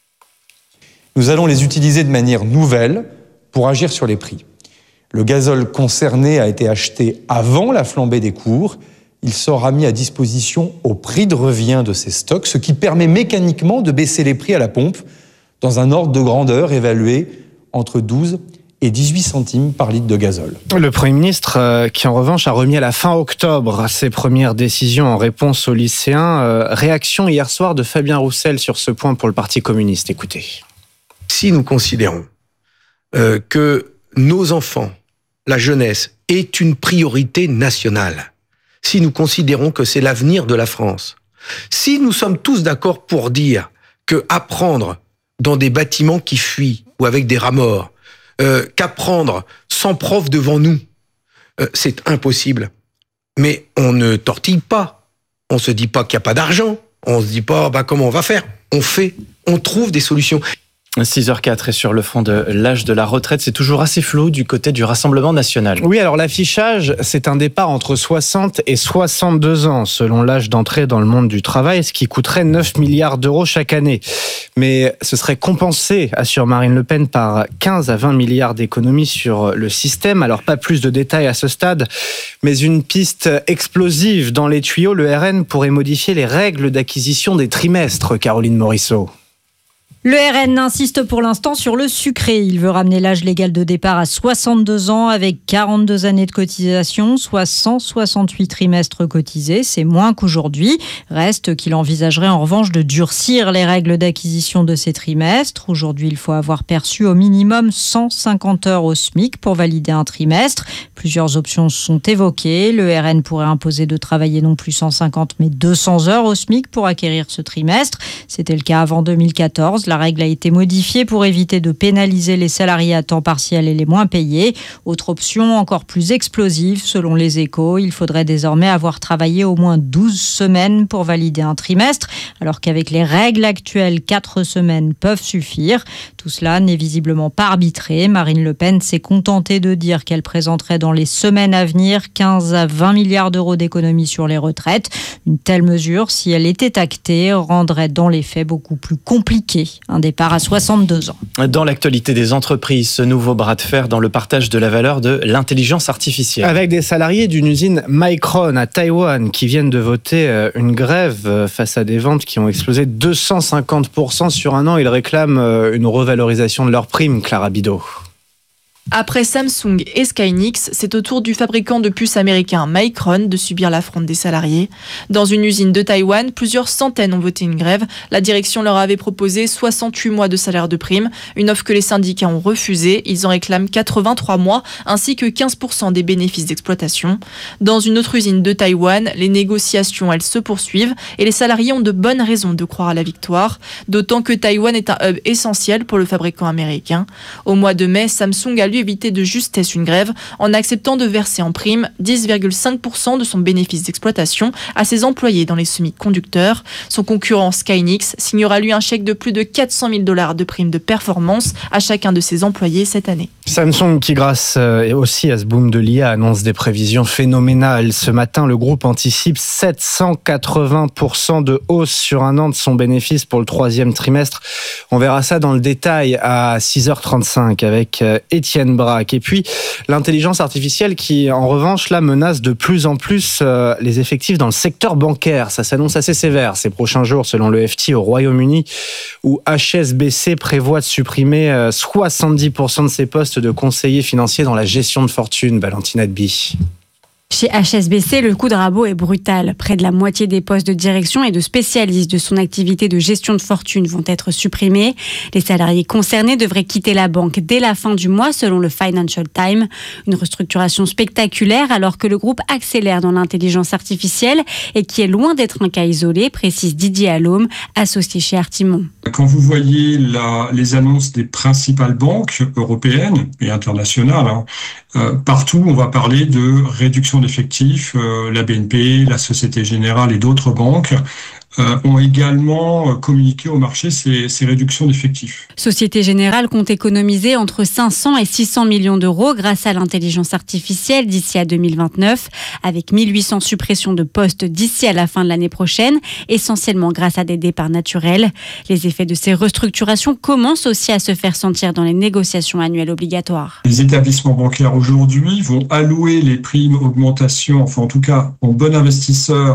Nous allons les utiliser de manière nouvelle pour agir sur les prix. Le gazole concerné a été acheté avant la flambée des cours. Il sera mis à disposition au prix de revient de ces stocks, ce qui permet mécaniquement de baisser les prix à la pompe dans un ordre de grandeur évalué entre 12 et 18 centimes par litre de gazole. Le Premier ministre, qui en revanche a remis à la fin octobre ses premières décisions en réponse aux lycéens. Réaction hier soir de Fabien Roussel sur ce point pour le Parti communiste. Écoutez. Si nous considérons que nos enfants, la jeunesse, est une priorité nationale, si nous considérons que c'est l'avenir de la France, si nous sommes tous d'accord pour dire que apprendre dans des bâtiments qui fuient ou avec des rats morts, qu'apprendre sans prof devant nous, c'est impossible. Mais on ne tortille pas. On se dit pas qu'il n'y a pas d'argent. On se dit pas comment on va faire. On fait, on trouve des solutions. 6h04 et sur le front de l'âge de la retraite, c'est toujours assez flou du côté du Rassemblement national. Oui, alors l'affichage, c'est un départ entre 60 et 62 ans, selon l'âge d'entrée dans le monde du travail, ce qui coûterait 9 milliards d'euros chaque année. Mais ce serait compensé, assure Marine Le Pen, par 15 à 20 milliards d'économies sur le système. Alors pas plus de détails à ce stade, mais une piste explosive dans les tuyaux. Le RN pourrait modifier les règles d'acquisition des trimestres, Caroline Morisseau. Le RN insiste pour l'instant sur le sucré. Il veut ramener l'âge légal de départ à 62 ans avec 42 années de cotisation, soit 168 trimestres cotisés. C'est moins qu'aujourd'hui. Reste qu'il envisagerait en revanche de durcir les règles d'acquisition de ces trimestres. Aujourd'hui, il faut avoir perçu au minimum 150 heures au SMIC pour valider un trimestre. Plusieurs options sont évoquées. Le RN pourrait imposer de travailler non plus 150 mais 200 heures au SMIC pour acquérir ce trimestre. C'était le cas avant 2014. La règle a été modifiée pour éviter de pénaliser les salariés à temps partiel et les moins payés. Autre option encore plus explosive, selon les Échos, il faudrait désormais avoir travaillé au moins 12 semaines pour valider un trimestre, alors qu'avec les règles actuelles, 4 semaines peuvent suffire. Tout cela n'est visiblement pas arbitré. Marine Le Pen s'est contentée de dire qu'elle présenterait dans les semaines à venir 15 à 20 milliards d'euros d'économies sur les retraites. Une telle mesure, si elle était actée, rendrait dans les faits beaucoup plus compliqué un départ à 62 ans. Dans l'actualité des entreprises, ce nouveau bras de fer dans le partage de la valeur de l'intelligence artificielle. Avec des salariés d'une usine Micron à Taïwan qui viennent de voter une grève face à des ventes qui ont explosé 250% sur un an. Ils réclament une revalorisation de leurs primes, Clara Bidot. Après Samsung et Skynix, c'est au tour du fabricant de puces américain Micron de subir l'affront des salariés. Dans une usine de Taïwan, plusieurs centaines ont voté une grève. La direction leur avait proposé 68 mois de salaire de prime, une offre que les syndicats ont refusée. Ils en réclament 83 mois, ainsi que 15% des bénéfices d'exploitation. Dans une autre usine de Taïwan, les négociations, elles se poursuivent et les salariés ont de bonnes raisons de croire à la victoire, d'autant que Taïwan est un hub essentiel pour le fabricant américain. Au mois de mai, Samsung a lui éviter de justesse une grève en acceptant de verser en prime 10,5% de son bénéfice d'exploitation à ses employés dans les semi-conducteurs. Son concurrent Skynix signera lui un chèque de plus de 400 000 $ de prime de performance à chacun de ses employés cette année. Samsung qui, grâce aussi à ce boom de l'IA, annonce des prévisions phénoménales. Ce matin, le groupe anticipe 780% de hausse sur un an de son bénéfice pour le 3e trimestre. On verra ça dans le détail à 6h35 avec Étienne Étienne Braque. Et puis, l'intelligence artificielle qui, en revanche, là, menace de plus en plus les effectifs dans le secteur bancaire. Ça s'annonce assez sévère ces prochains jours, selon le FT au Royaume-Uni, où HSBC prévoit de supprimer 70% de ses postes de conseillers financiers dans la gestion de fortune. Valentine Adby. Chez HSBC, le coup de rabot est brutal. Près de la moitié des postes de direction et de spécialistes de son activité de gestion de fortune vont être supprimés. Les salariés concernés devraient quitter la banque dès la fin du mois, selon le Financial Times. Une restructuration spectaculaire alors que le groupe accélère dans l'intelligence artificielle et qui est loin d'être un cas isolé, précise Didier Allôme, associé chez Artimon. Quand vous voyez les annonces des principales banques européennes et internationales, partout on va parler de réduction d'effectifs. La BNP, la Société Générale et d'autres banques ont également communiqué au marché ces réductions d'effectifs. Société Générale compte économiser entre 500 et 600 millions d'euros grâce à l'intelligence artificielle d'ici à 2029, avec 1800 suppressions de postes d'ici à la fin de l'année prochaine, essentiellement grâce à des départs naturels. Les effets de ces restructurations commencent aussi à se faire sentir dans les négociations annuelles obligatoires. Les établissements bancaires aujourd'hui vont allouer les primes augmentation, enfin en tout cas en bon investisseur,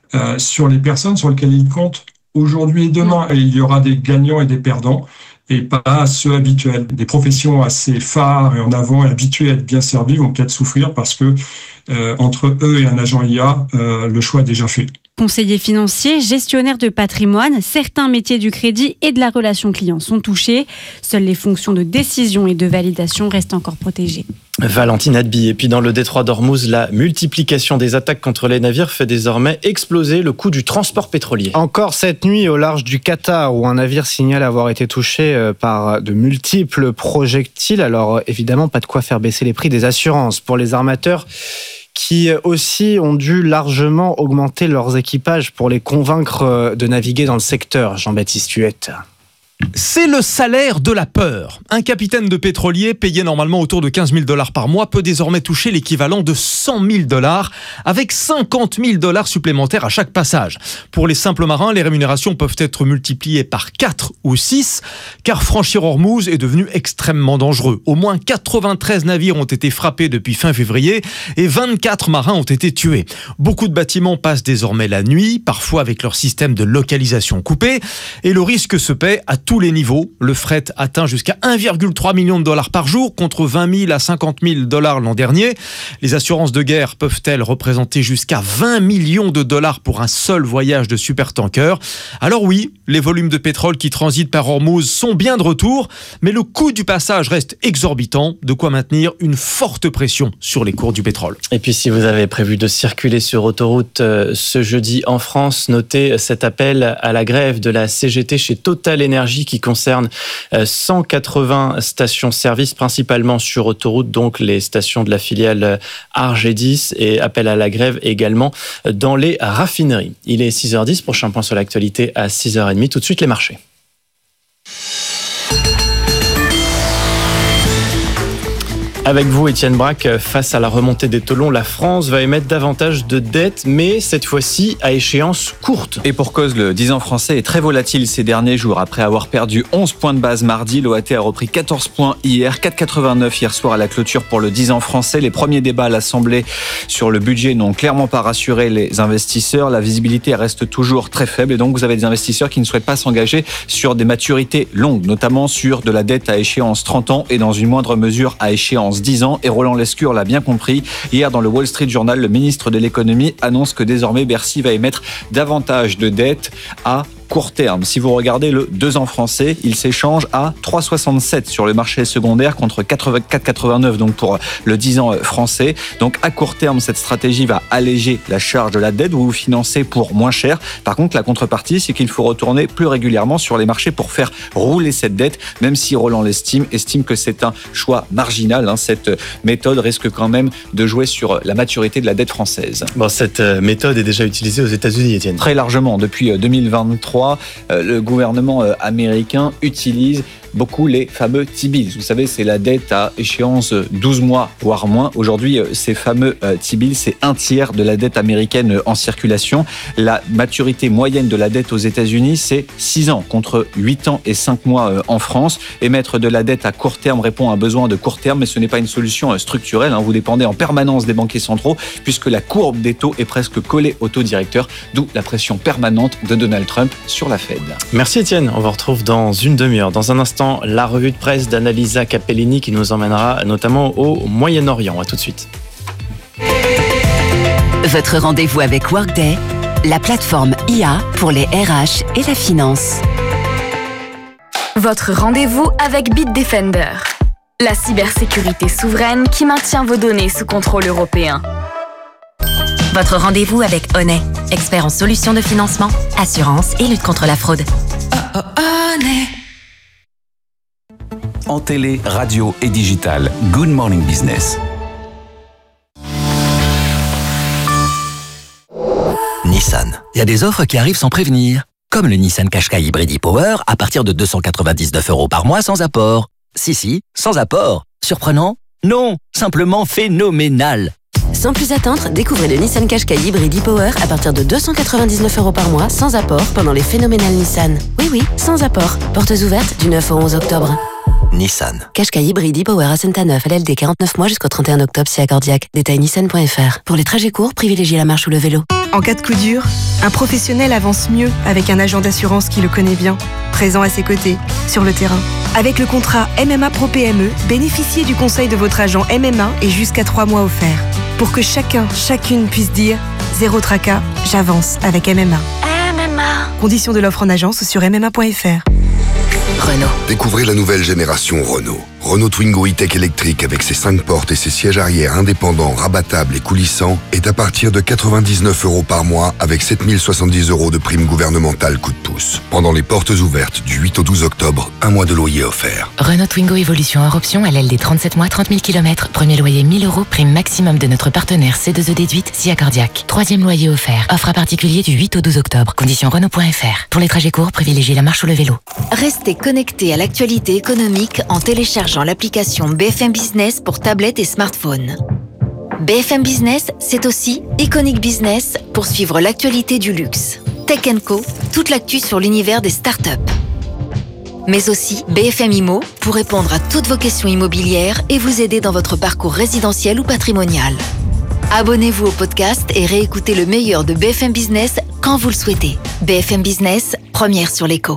sur les personnes sur lesquelles ils comptent aujourd'hui et demain. Et il y aura des gagnants et des perdants, et pas ceux habituels. Des professions assez phares et en avant et habituées à être bien servies vont peut-être souffrir parce que entre eux et un agent IA, le choix est déjà fait. Conseillers financiers, gestionnaires de patrimoine, certains métiers du crédit et de la relation client sont touchés. Seules les fonctions de décision et de validation restent encore protégées. Valentine Adby. Et puis dans le détroit d'Ormuz, la multiplication des attaques contre les navires fait désormais exploser le coût du transport pétrolier. Encore cette nuit au large du Qatar, où un navire signale avoir été touché par de multiples projectiles. Alors évidemment, pas de quoi faire baisser les prix des assurances pour les armateurs, qui aussi ont dû largement augmenter leurs équipages pour les convaincre de naviguer dans le secteur. Jean-Baptiste Huette. C'est le salaire de la peur. Un capitaine de pétrolier payé normalement autour de 15 000 $ par mois peut désormais toucher l'équivalent de 100 000 $, avec 50 000 $ supplémentaires à chaque passage. Pour les simples marins, les rémunérations peuvent être multipliées par 4 ou 6, car franchir Ormuz est devenu extrêmement dangereux. Au moins 93 navires ont été frappés depuis fin février et 24 marins ont été tués. Beaucoup de bâtiments passent désormais la nuit, parfois avec leur système de localisation coupé, et le risque se paie à tous les niveaux. Le fret atteint jusqu'à 1,3 million de $ par jour contre 20 000 à 50 000 $ l'an dernier. Les assurances de guerre peuvent-elles représenter jusqu'à 20 millions de $ pour un seul voyage de supertanker? Alors oui, les volumes de pétrole qui transitent par Ormuz sont bien de retour, mais le coût du passage reste exorbitant, de quoi maintenir une forte pression sur les cours du pétrole. Et puis si vous avez prévu de circuler sur autoroute ce jeudi en France, notez cet appel à la grève de la CGT chez Total Energy qui concerne 180 stations-service, principalement sur autoroute, donc les stations de la filiale Argedis, et appel à la grève également dans les raffineries. Il est 6h10, prochain point sur l'actualité à 6h30. Tout de suite, les marchés. Avec vous, Étienne Braque, face à la remontée des taux longs, la France va émettre davantage de dettes, mais cette fois-ci à échéance courte. Et pour cause, le 10 ans français est très volatile ces derniers jours. Après avoir perdu 11 points de base mardi, l'OAT a repris 14 points hier, 4,89 hier soir à la clôture pour le 10 ans français. Les premiers débats à l'Assemblée sur le budget n'ont clairement pas rassuré les investisseurs. La visibilité reste toujours très faible et donc vous avez des investisseurs qui ne souhaitent pas s'engager sur des maturités longues, notamment sur de la dette à échéance 30 ans et dans une moindre mesure à échéance 10 ans, et Roland Lescure l'a bien compris. Hier, dans le Wall Street Journal, le ministre de l'économie annonce que désormais Bercy va émettre davantage de dettes à court terme. Si vous regardez le 2 ans français, il s'échange à 3,67 sur le marché secondaire contre 4,89 donc pour le 10 ans français. Donc à court terme, cette stratégie va alléger la charge de la dette, vous vous financez pour moins cher. Par contre, la contrepartie, c'est qu'il faut retourner plus régulièrement sur les marchés pour faire rouler cette dette, même si Roland estime que c'est un choix marginal. Cette méthode risque quand même de jouer sur la maturité de la dette française. Bon, cette méthode est déjà utilisée aux États-Unis, Étienne. Très largement. Depuis 2023, le gouvernement américain utilise beaucoup les fameux T-bills. Vous savez, c'est la dette à échéance 12 mois, voire moins. Aujourd'hui, ces fameux T-bills, c'est un tiers de la dette américaine en circulation. La maturité moyenne de la dette aux États-Unis, c'est 6 ans contre 8 ans et 5 mois en France. Émettre de la dette à court terme répond à un besoin de court terme, mais ce n'est pas une solution structurelle. Vous dépendez en permanence des banquiers centraux, puisque la courbe des taux est presque collée au taux directeur, d'où la pression permanente de Donald Trump sur la Fed. Merci Étienne, on vous retrouve dans une demi-heure. Dans un instant, la revue de presse d'Annalisa Capellini qui nous emmènera notamment au Moyen-Orient. À tout de suite. Votre rendez-vous avec Workday, la plateforme IA pour les RH et la finance. Votre rendez-vous avec Bitdefender, la cybersécurité souveraine qui maintient vos données sous contrôle européen. Votre rendez-vous avec Honey, expert en solutions de financement, assurance et lutte contre la fraude. Honey. En télé, radio et digital, Good Morning Business. Nissan. Il y a des offres qui arrivent sans prévenir. Comme le Nissan Qashqai Hybrid e-Power à partir de 299 € par mois sans apport. Si, sans apport. Surprenant? Non, simplement phénoménal. Sans plus attendre, découvrez le Nissan Qashqai Hybrid e-Power à partir de 299 € par mois sans apport pendant les phénoménales Nissan. Oui, sans apport. Portes ouvertes du 9 au 11 octobre. Nissan. Qashqai Hybrid e-Power à Saint-Neuf, LLD 49 mois jusqu'au 31 octobre si accordiaque. Détail nissan.fr. Pour les trajets courts, privilégiez la marche ou le vélo. En cas de coup dur, un professionnel avance mieux avec un agent d'assurance qui le connaît bien, présent à ses côtés, sur le terrain. Avec le contrat MMA Pro PME, bénéficiez du conseil de votre agent MMA et jusqu'à 3 mois offerts. Pour que chacune puisse dire « Zéro tracas, j'avance avec MMA ». Conditions de l'offre en agence sur MMA.fr. Renault. Découvrez la nouvelle génération Renault. Renault Twingo e-Tech électrique avec ses 5 portes et ses sièges arrière indépendants, rabattables et coulissants est à partir de 99 € par mois avec 7070 € de prime gouvernementale coup de pouce. Pendant les portes ouvertes du 8 au 12 octobre, un mois de loyer offert. Renault Twingo Evolution hors option, LLD 37 mois, 30 000 km. Premier loyer 1000 €, prime maximum de notre partenaire C2E déduite, si accordiaque. Troisième loyer offert. Offre à particulier du 8 au 12 octobre. Conditions Renault.fr. Pour les trajets courts, privilégiez la marche ou le vélo. Restez connectés à l'actualité économique en téléchargeant l'application BFM Business pour tablette et smartphone. BFM Business, c'est aussi Iconic Business pour suivre l'actualité du luxe. Tech & Co, toute l'actu sur l'univers des startups. Mais aussi BFM Immo pour répondre à toutes vos questions immobilières et vous aider dans votre parcours résidentiel ou patrimonial. Abonnez-vous au podcast et réécoutez le meilleur de BFM Business quand vous le souhaitez. BFM Business, première sur l'écho.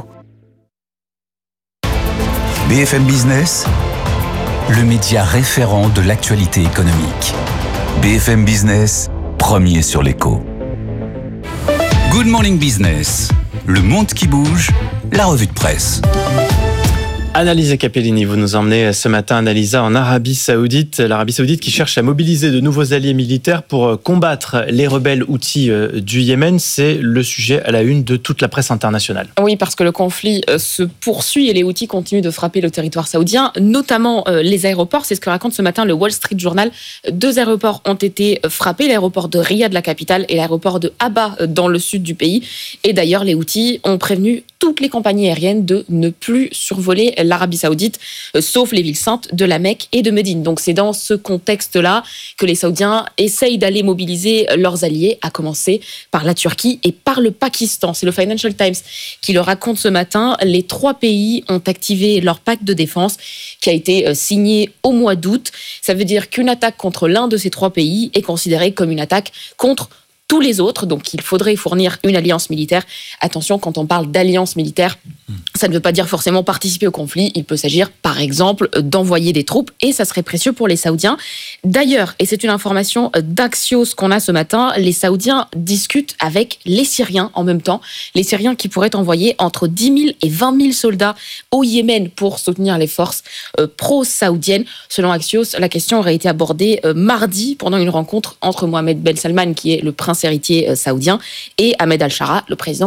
BFM Business, le média référent de l'actualité économique. BFM Business, premier sur l'écho. Good Morning Business, le monde qui bouge, la revue de presse. Annalisa Capellini, vous nous emmenez ce matin, Annalisa, en Arabie Saoudite. L'Arabie Saoudite qui cherche à mobiliser de nouveaux alliés militaires pour combattre les rebelles houthis du Yémen. C'est le sujet à la une de toute la presse internationale. Oui, parce que le conflit se poursuit et les Houthis continuent de frapper le territoire saoudien, notamment les aéroports. C'est ce que raconte ce matin le Wall Street Journal. 2 aéroports ont été frappés, l'aéroport de Riyad, la capitale, et l'aéroport de Abha, dans le sud du pays. Et d'ailleurs, les Houthis ont prévenu toutes les compagnies aériennes de ne plus survoler l'Arabie Saoudite, sauf les villes saintes de la Mecque et de Médine. Donc c'est dans ce contexte-là que les Saoudiens essayent d'aller mobiliser leurs alliés, à commencer par la Turquie et par le Pakistan. C'est le Financial Times qui le raconte ce matin. Les 3 pays ont activé leur pacte de défense qui a été signé au mois d'août. Ça veut dire qu'une attaque contre l'un de ces 3 pays est considérée comme une attaque contre tous les autres, donc il faudrait fournir une alliance militaire. Attention, quand on parle d'alliance militaire, ça ne veut pas dire forcément participer au conflit. Il peut s'agir, par exemple, d'envoyer des troupes, et ça serait précieux pour les Saoudiens. D'ailleurs, et c'est une information d'Axios qu'on a ce matin, les Saoudiens discutent avec les Syriens en même temps. Les Syriens qui pourraient envoyer entre 10 000 et 20 000 soldats au Yémen pour soutenir les forces pro-saoudiennes. Selon Axios, la question aurait été abordée mardi pendant une rencontre entre Mohamed Ben Salman, qui est le prince héritier saoudien, et Ahmed al-Shara, le président syrien.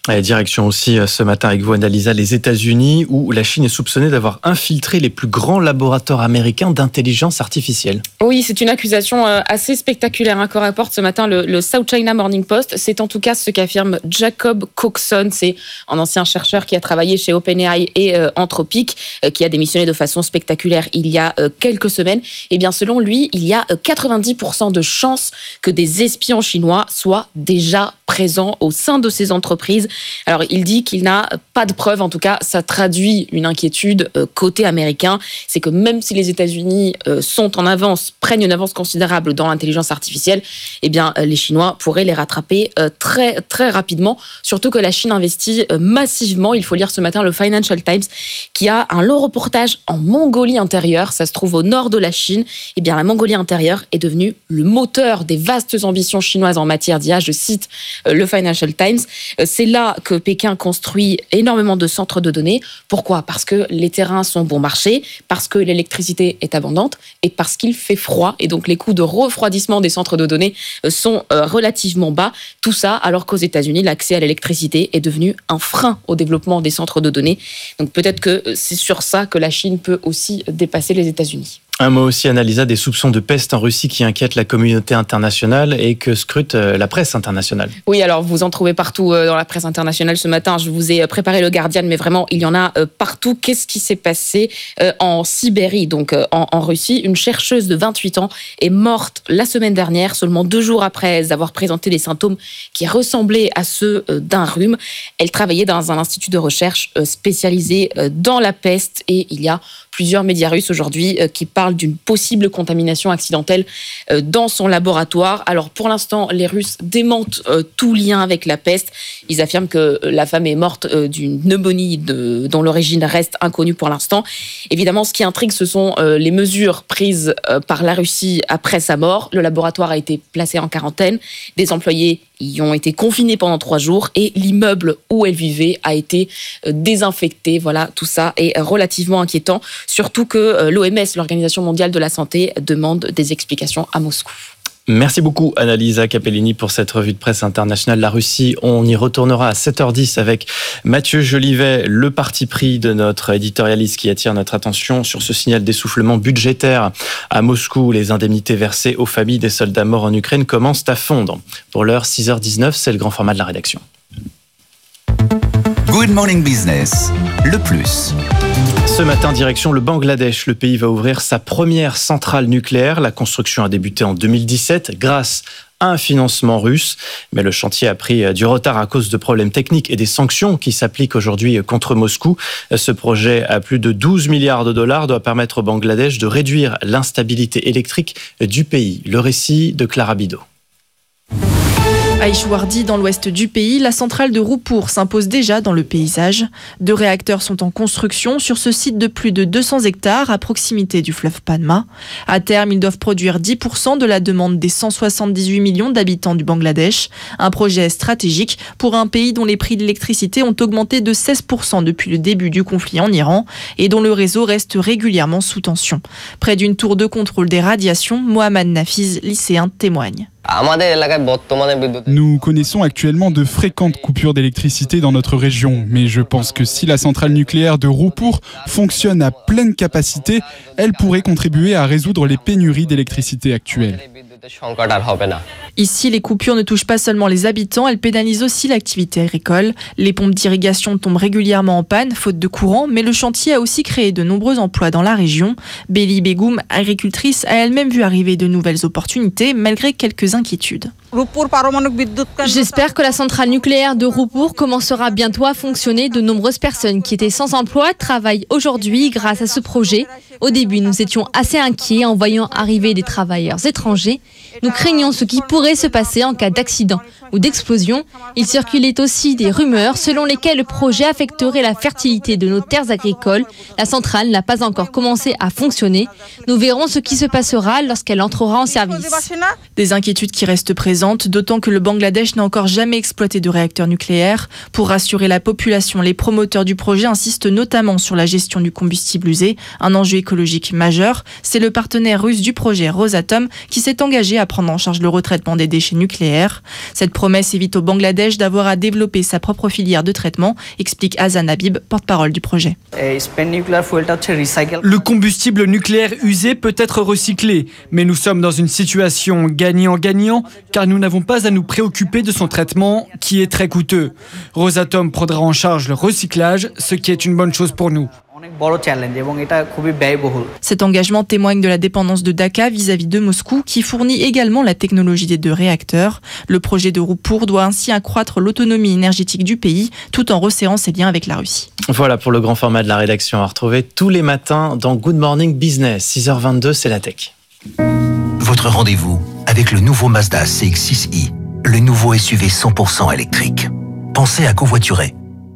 Direction aussi ce matin avec vous, Annalisa, les États-Unis, où la Chine est soupçonnée d'avoir infiltré les plus grands laboratoires américains d'intelligence artificielle. Oui, c'est une accusation assez spectaculaire que rapporte ce matin le South China Morning Post. C'est en tout cas ce qu'affirme Jacob Coxon. C'est un ancien chercheur qui a travaillé chez OpenAI et Anthropic, qui a démissionné de façon spectaculaire il y a quelques semaines. Et bien, selon lui, il y a 90% de chances que des espions chinois soient déjà présents au sein de ces entreprises. Alors, il dit qu'il n'a pas de preuves. En tout cas, ça traduit une inquiétude côté américain. C'est que même si les États-Unis sont en avance, prennent une avance considérable dans l'intelligence artificielle, eh bien, les Chinois pourraient les rattraper très, très rapidement. Surtout que la Chine investit massivement. Il faut lire ce matin le Financial Times qui a un long reportage en Mongolie intérieure. Ça se trouve au nord de la Chine. Eh bien, la Mongolie intérieure est devenue le moteur des vastes ambitions chinoises en matière d'IA. Je cite le Financial Times. C'est là que Pékin construit énormément de centres de données. Pourquoi ? Parce que les terrains sont bon marché, parce que l'électricité est abondante et parce qu'il fait froid. Et donc, les coûts de refroidissement des centres de données sont relativement bas. Tout ça alors qu'aux États-Unis, l'accès à l'électricité est devenu un frein au développement des centres de données. Donc, peut-être que c'est sur ça que la Chine peut aussi dépasser les États-Unis. Un mot aussi, Annalisa, des soupçons de peste en Russie qui inquiètent la communauté internationale et que scrute la presse internationale. Oui, alors vous en trouvez partout dans la presse internationale ce matin. Je vous ai préparé le Guardian, mais vraiment, il y en a partout. Qu'est-ce qui s'est passé en Sibérie, donc en Russie ? Une chercheuse de 28 ans est morte la semaine dernière, seulement 2 jours après avoir présenté des symptômes qui ressemblaient à ceux d'un rhume. Elle travaillait dans un institut de recherche spécialisé dans la peste et il y a plusieurs médias russes aujourd'hui qui parlent d'une possible contamination accidentelle dans son laboratoire. Alors pour l'instant, les Russes démentent tout lien avec la peste. Ils affirment que la femme est morte d'une pneumonie dont l'origine reste inconnue pour l'instant. Évidemment, ce qui intrigue, ce sont les mesures prises par la Russie après sa mort. Le laboratoire a été placé en quarantaine. Des employés y ont été confinés pendant 3 jours et l'immeuble où elle vivait a été désinfecté. Voilà, tout ça est relativement inquiétant. Surtout que l'OMS, l'Organisation mondiale de la santé, demande des explications à Moscou. Merci beaucoup Annalisa Capellini pour cette revue de presse internationale. La Russie, on y retournera à 7h10 avec Mathieu Jolivet, le parti pris de notre éditorialiste qui attire notre attention sur ce signal d'essoufflement budgétaire à Moscou. Les indemnités versées aux familles des soldats morts en Ukraine commencent à fondre. Pour l'heure, 6h19, c'est le grand format de la rédaction. Good Morning Business, le plus. Ce matin, direction le Bangladesh. Le pays va ouvrir sa première centrale nucléaire. La construction a débuté en 2017 grâce à un financement russe. Mais le chantier a pris du retard à cause de problèmes techniques et des sanctions qui s'appliquent aujourd'hui contre Moscou. Ce projet à plus de 12 milliards de dollars doit permettre au Bangladesh de réduire l'instabilité électrique du pays. Le récit de Clara Bidot. À Ishwardi, dans l'ouest du pays, la centrale de Roupur s'impose déjà dans le paysage. 2 réacteurs sont en construction sur ce site de plus de 200 hectares à proximité du fleuve Padma. À terme, ils doivent produire 10% de la demande des 178 millions d'habitants du Bangladesh. Un projet stratégique pour un pays dont les prix de l'électricité ont augmenté de 16% depuis le début du conflit en Iran et dont le réseau reste régulièrement sous tension. Près d'une tour de contrôle des radiations, Mohamed Nafiz, lycéen, témoigne. Nous connaissons actuellement de fréquentes coupures d'électricité dans notre région, mais je pense que si la centrale nucléaire de Roupur fonctionne à pleine capacité, elle pourrait contribuer à résoudre les pénuries d'électricité actuelles. Ici, les coupures ne touchent pas seulement les habitants, elles pénalisent aussi l'activité agricole. Les pompes d'irrigation tombent régulièrement en panne, faute de courant, mais le chantier a aussi créé de nombreux emplois dans la région. Béli Begoum, agricultrice, a elle-même vu arriver de nouvelles opportunités, malgré quelques inquiétudes. J'espère que la centrale nucléaire de Roupur commencera bientôt à fonctionner. De nombreuses personnes qui étaient sans emploi travaillent aujourd'hui grâce à ce projet. Au début, nous étions assez inquiets en voyant arriver des travailleurs étrangers. Nous craignons ce qui pourrait se passer en cas d'accident ou d'explosion. Il circulait aussi des rumeurs selon lesquelles le projet affecterait la fertilité de nos terres agricoles. La centrale n'a pas encore commencé à fonctionner. Nous verrons ce qui se passera lorsqu'elle entrera en service. Des inquiétudes qui restent présentes suffisante, d'autant que le Bangladesh n'a encore jamais exploité de réacteur nucléaire. Pour rassurer la population, les promoteurs du projet insistent notamment sur la gestion du combustible usé, un enjeu écologique majeur. C'est le partenaire russe du projet, Rosatom, qui s'est engagé à prendre en charge le retraitement des déchets nucléaires. Cette promesse évite au Bangladesh d'avoir à développer sa propre filière de traitement, explique Hazan Habib, porte-parole du projet. Le combustible nucléaire usé peut être recyclé, mais nous sommes dans une situation gagnant-gagnant car nous n'avons pas à nous préoccuper de son traitement qui est très coûteux. Rosatom prendra en charge le recyclage, ce qui est une bonne chose pour nous. Cet engagement témoigne de la dépendance de Dhaka vis-à-vis de Moscou, qui fournit également la technologie des 2 réacteurs. Le projet de Roupur doit ainsi accroître l'autonomie énergétique du pays, tout en resserrant ses liens avec la Russie. Voilà pour le grand format de la rédaction à retrouver tous les matins dans Good Morning Business. 6h22, c'est la tech. Votre rendez-vous avec le nouveau Mazda CX-6i, le nouveau SUV 100% électrique. Pensez à covoiturer.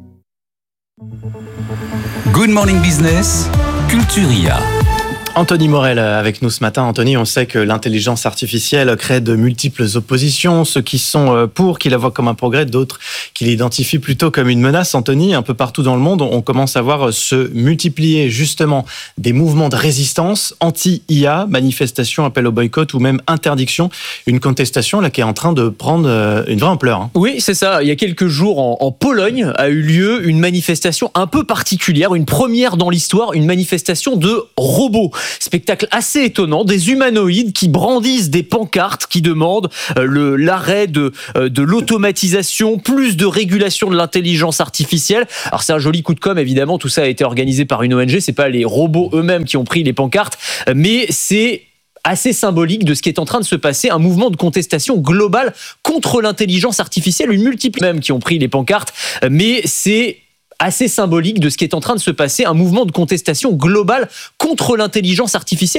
Good Morning Business, Culture IA. Anthony Morel avec nous ce matin. Anthony, on sait que l'intelligence artificielle crée de multiples oppositions, ceux qui sont pour, qui la voient comme un progrès, d'autres qui l'identifient plutôt comme une menace. Anthony, un peu partout dans le monde, on commence à voir se multiplier justement des mouvements de résistance anti-IA, manifestations, appels au boycott ou même interdiction. Une contestation là qui est en train de prendre une vraie ampleur. Oui, c'est ça. Il y a quelques jours, en Pologne, a eu lieu une manifestation un peu particulière, une première dans l'histoire, une manifestation de robots. Spectacle assez étonnant, des humanoïdes qui brandissent des pancartes qui demandent l'arrêt de l'automatisation, plus de régulation de l'intelligence artificielle. Alors c'est un joli coup de com', évidemment, tout ça a été organisé par une ONG, c'est pas les robots eux-mêmes qui ont pris les pancartes, mais c'est assez symbolique de ce qui est en train de se passer, un mouvement de contestation globale contre l'intelligence artificielle, une multiple même qui ont pris les pancartes, mais c'est assez symbolique de ce qui est en train de se passer, un mouvement de contestation globale contre l'intelligence artificielle.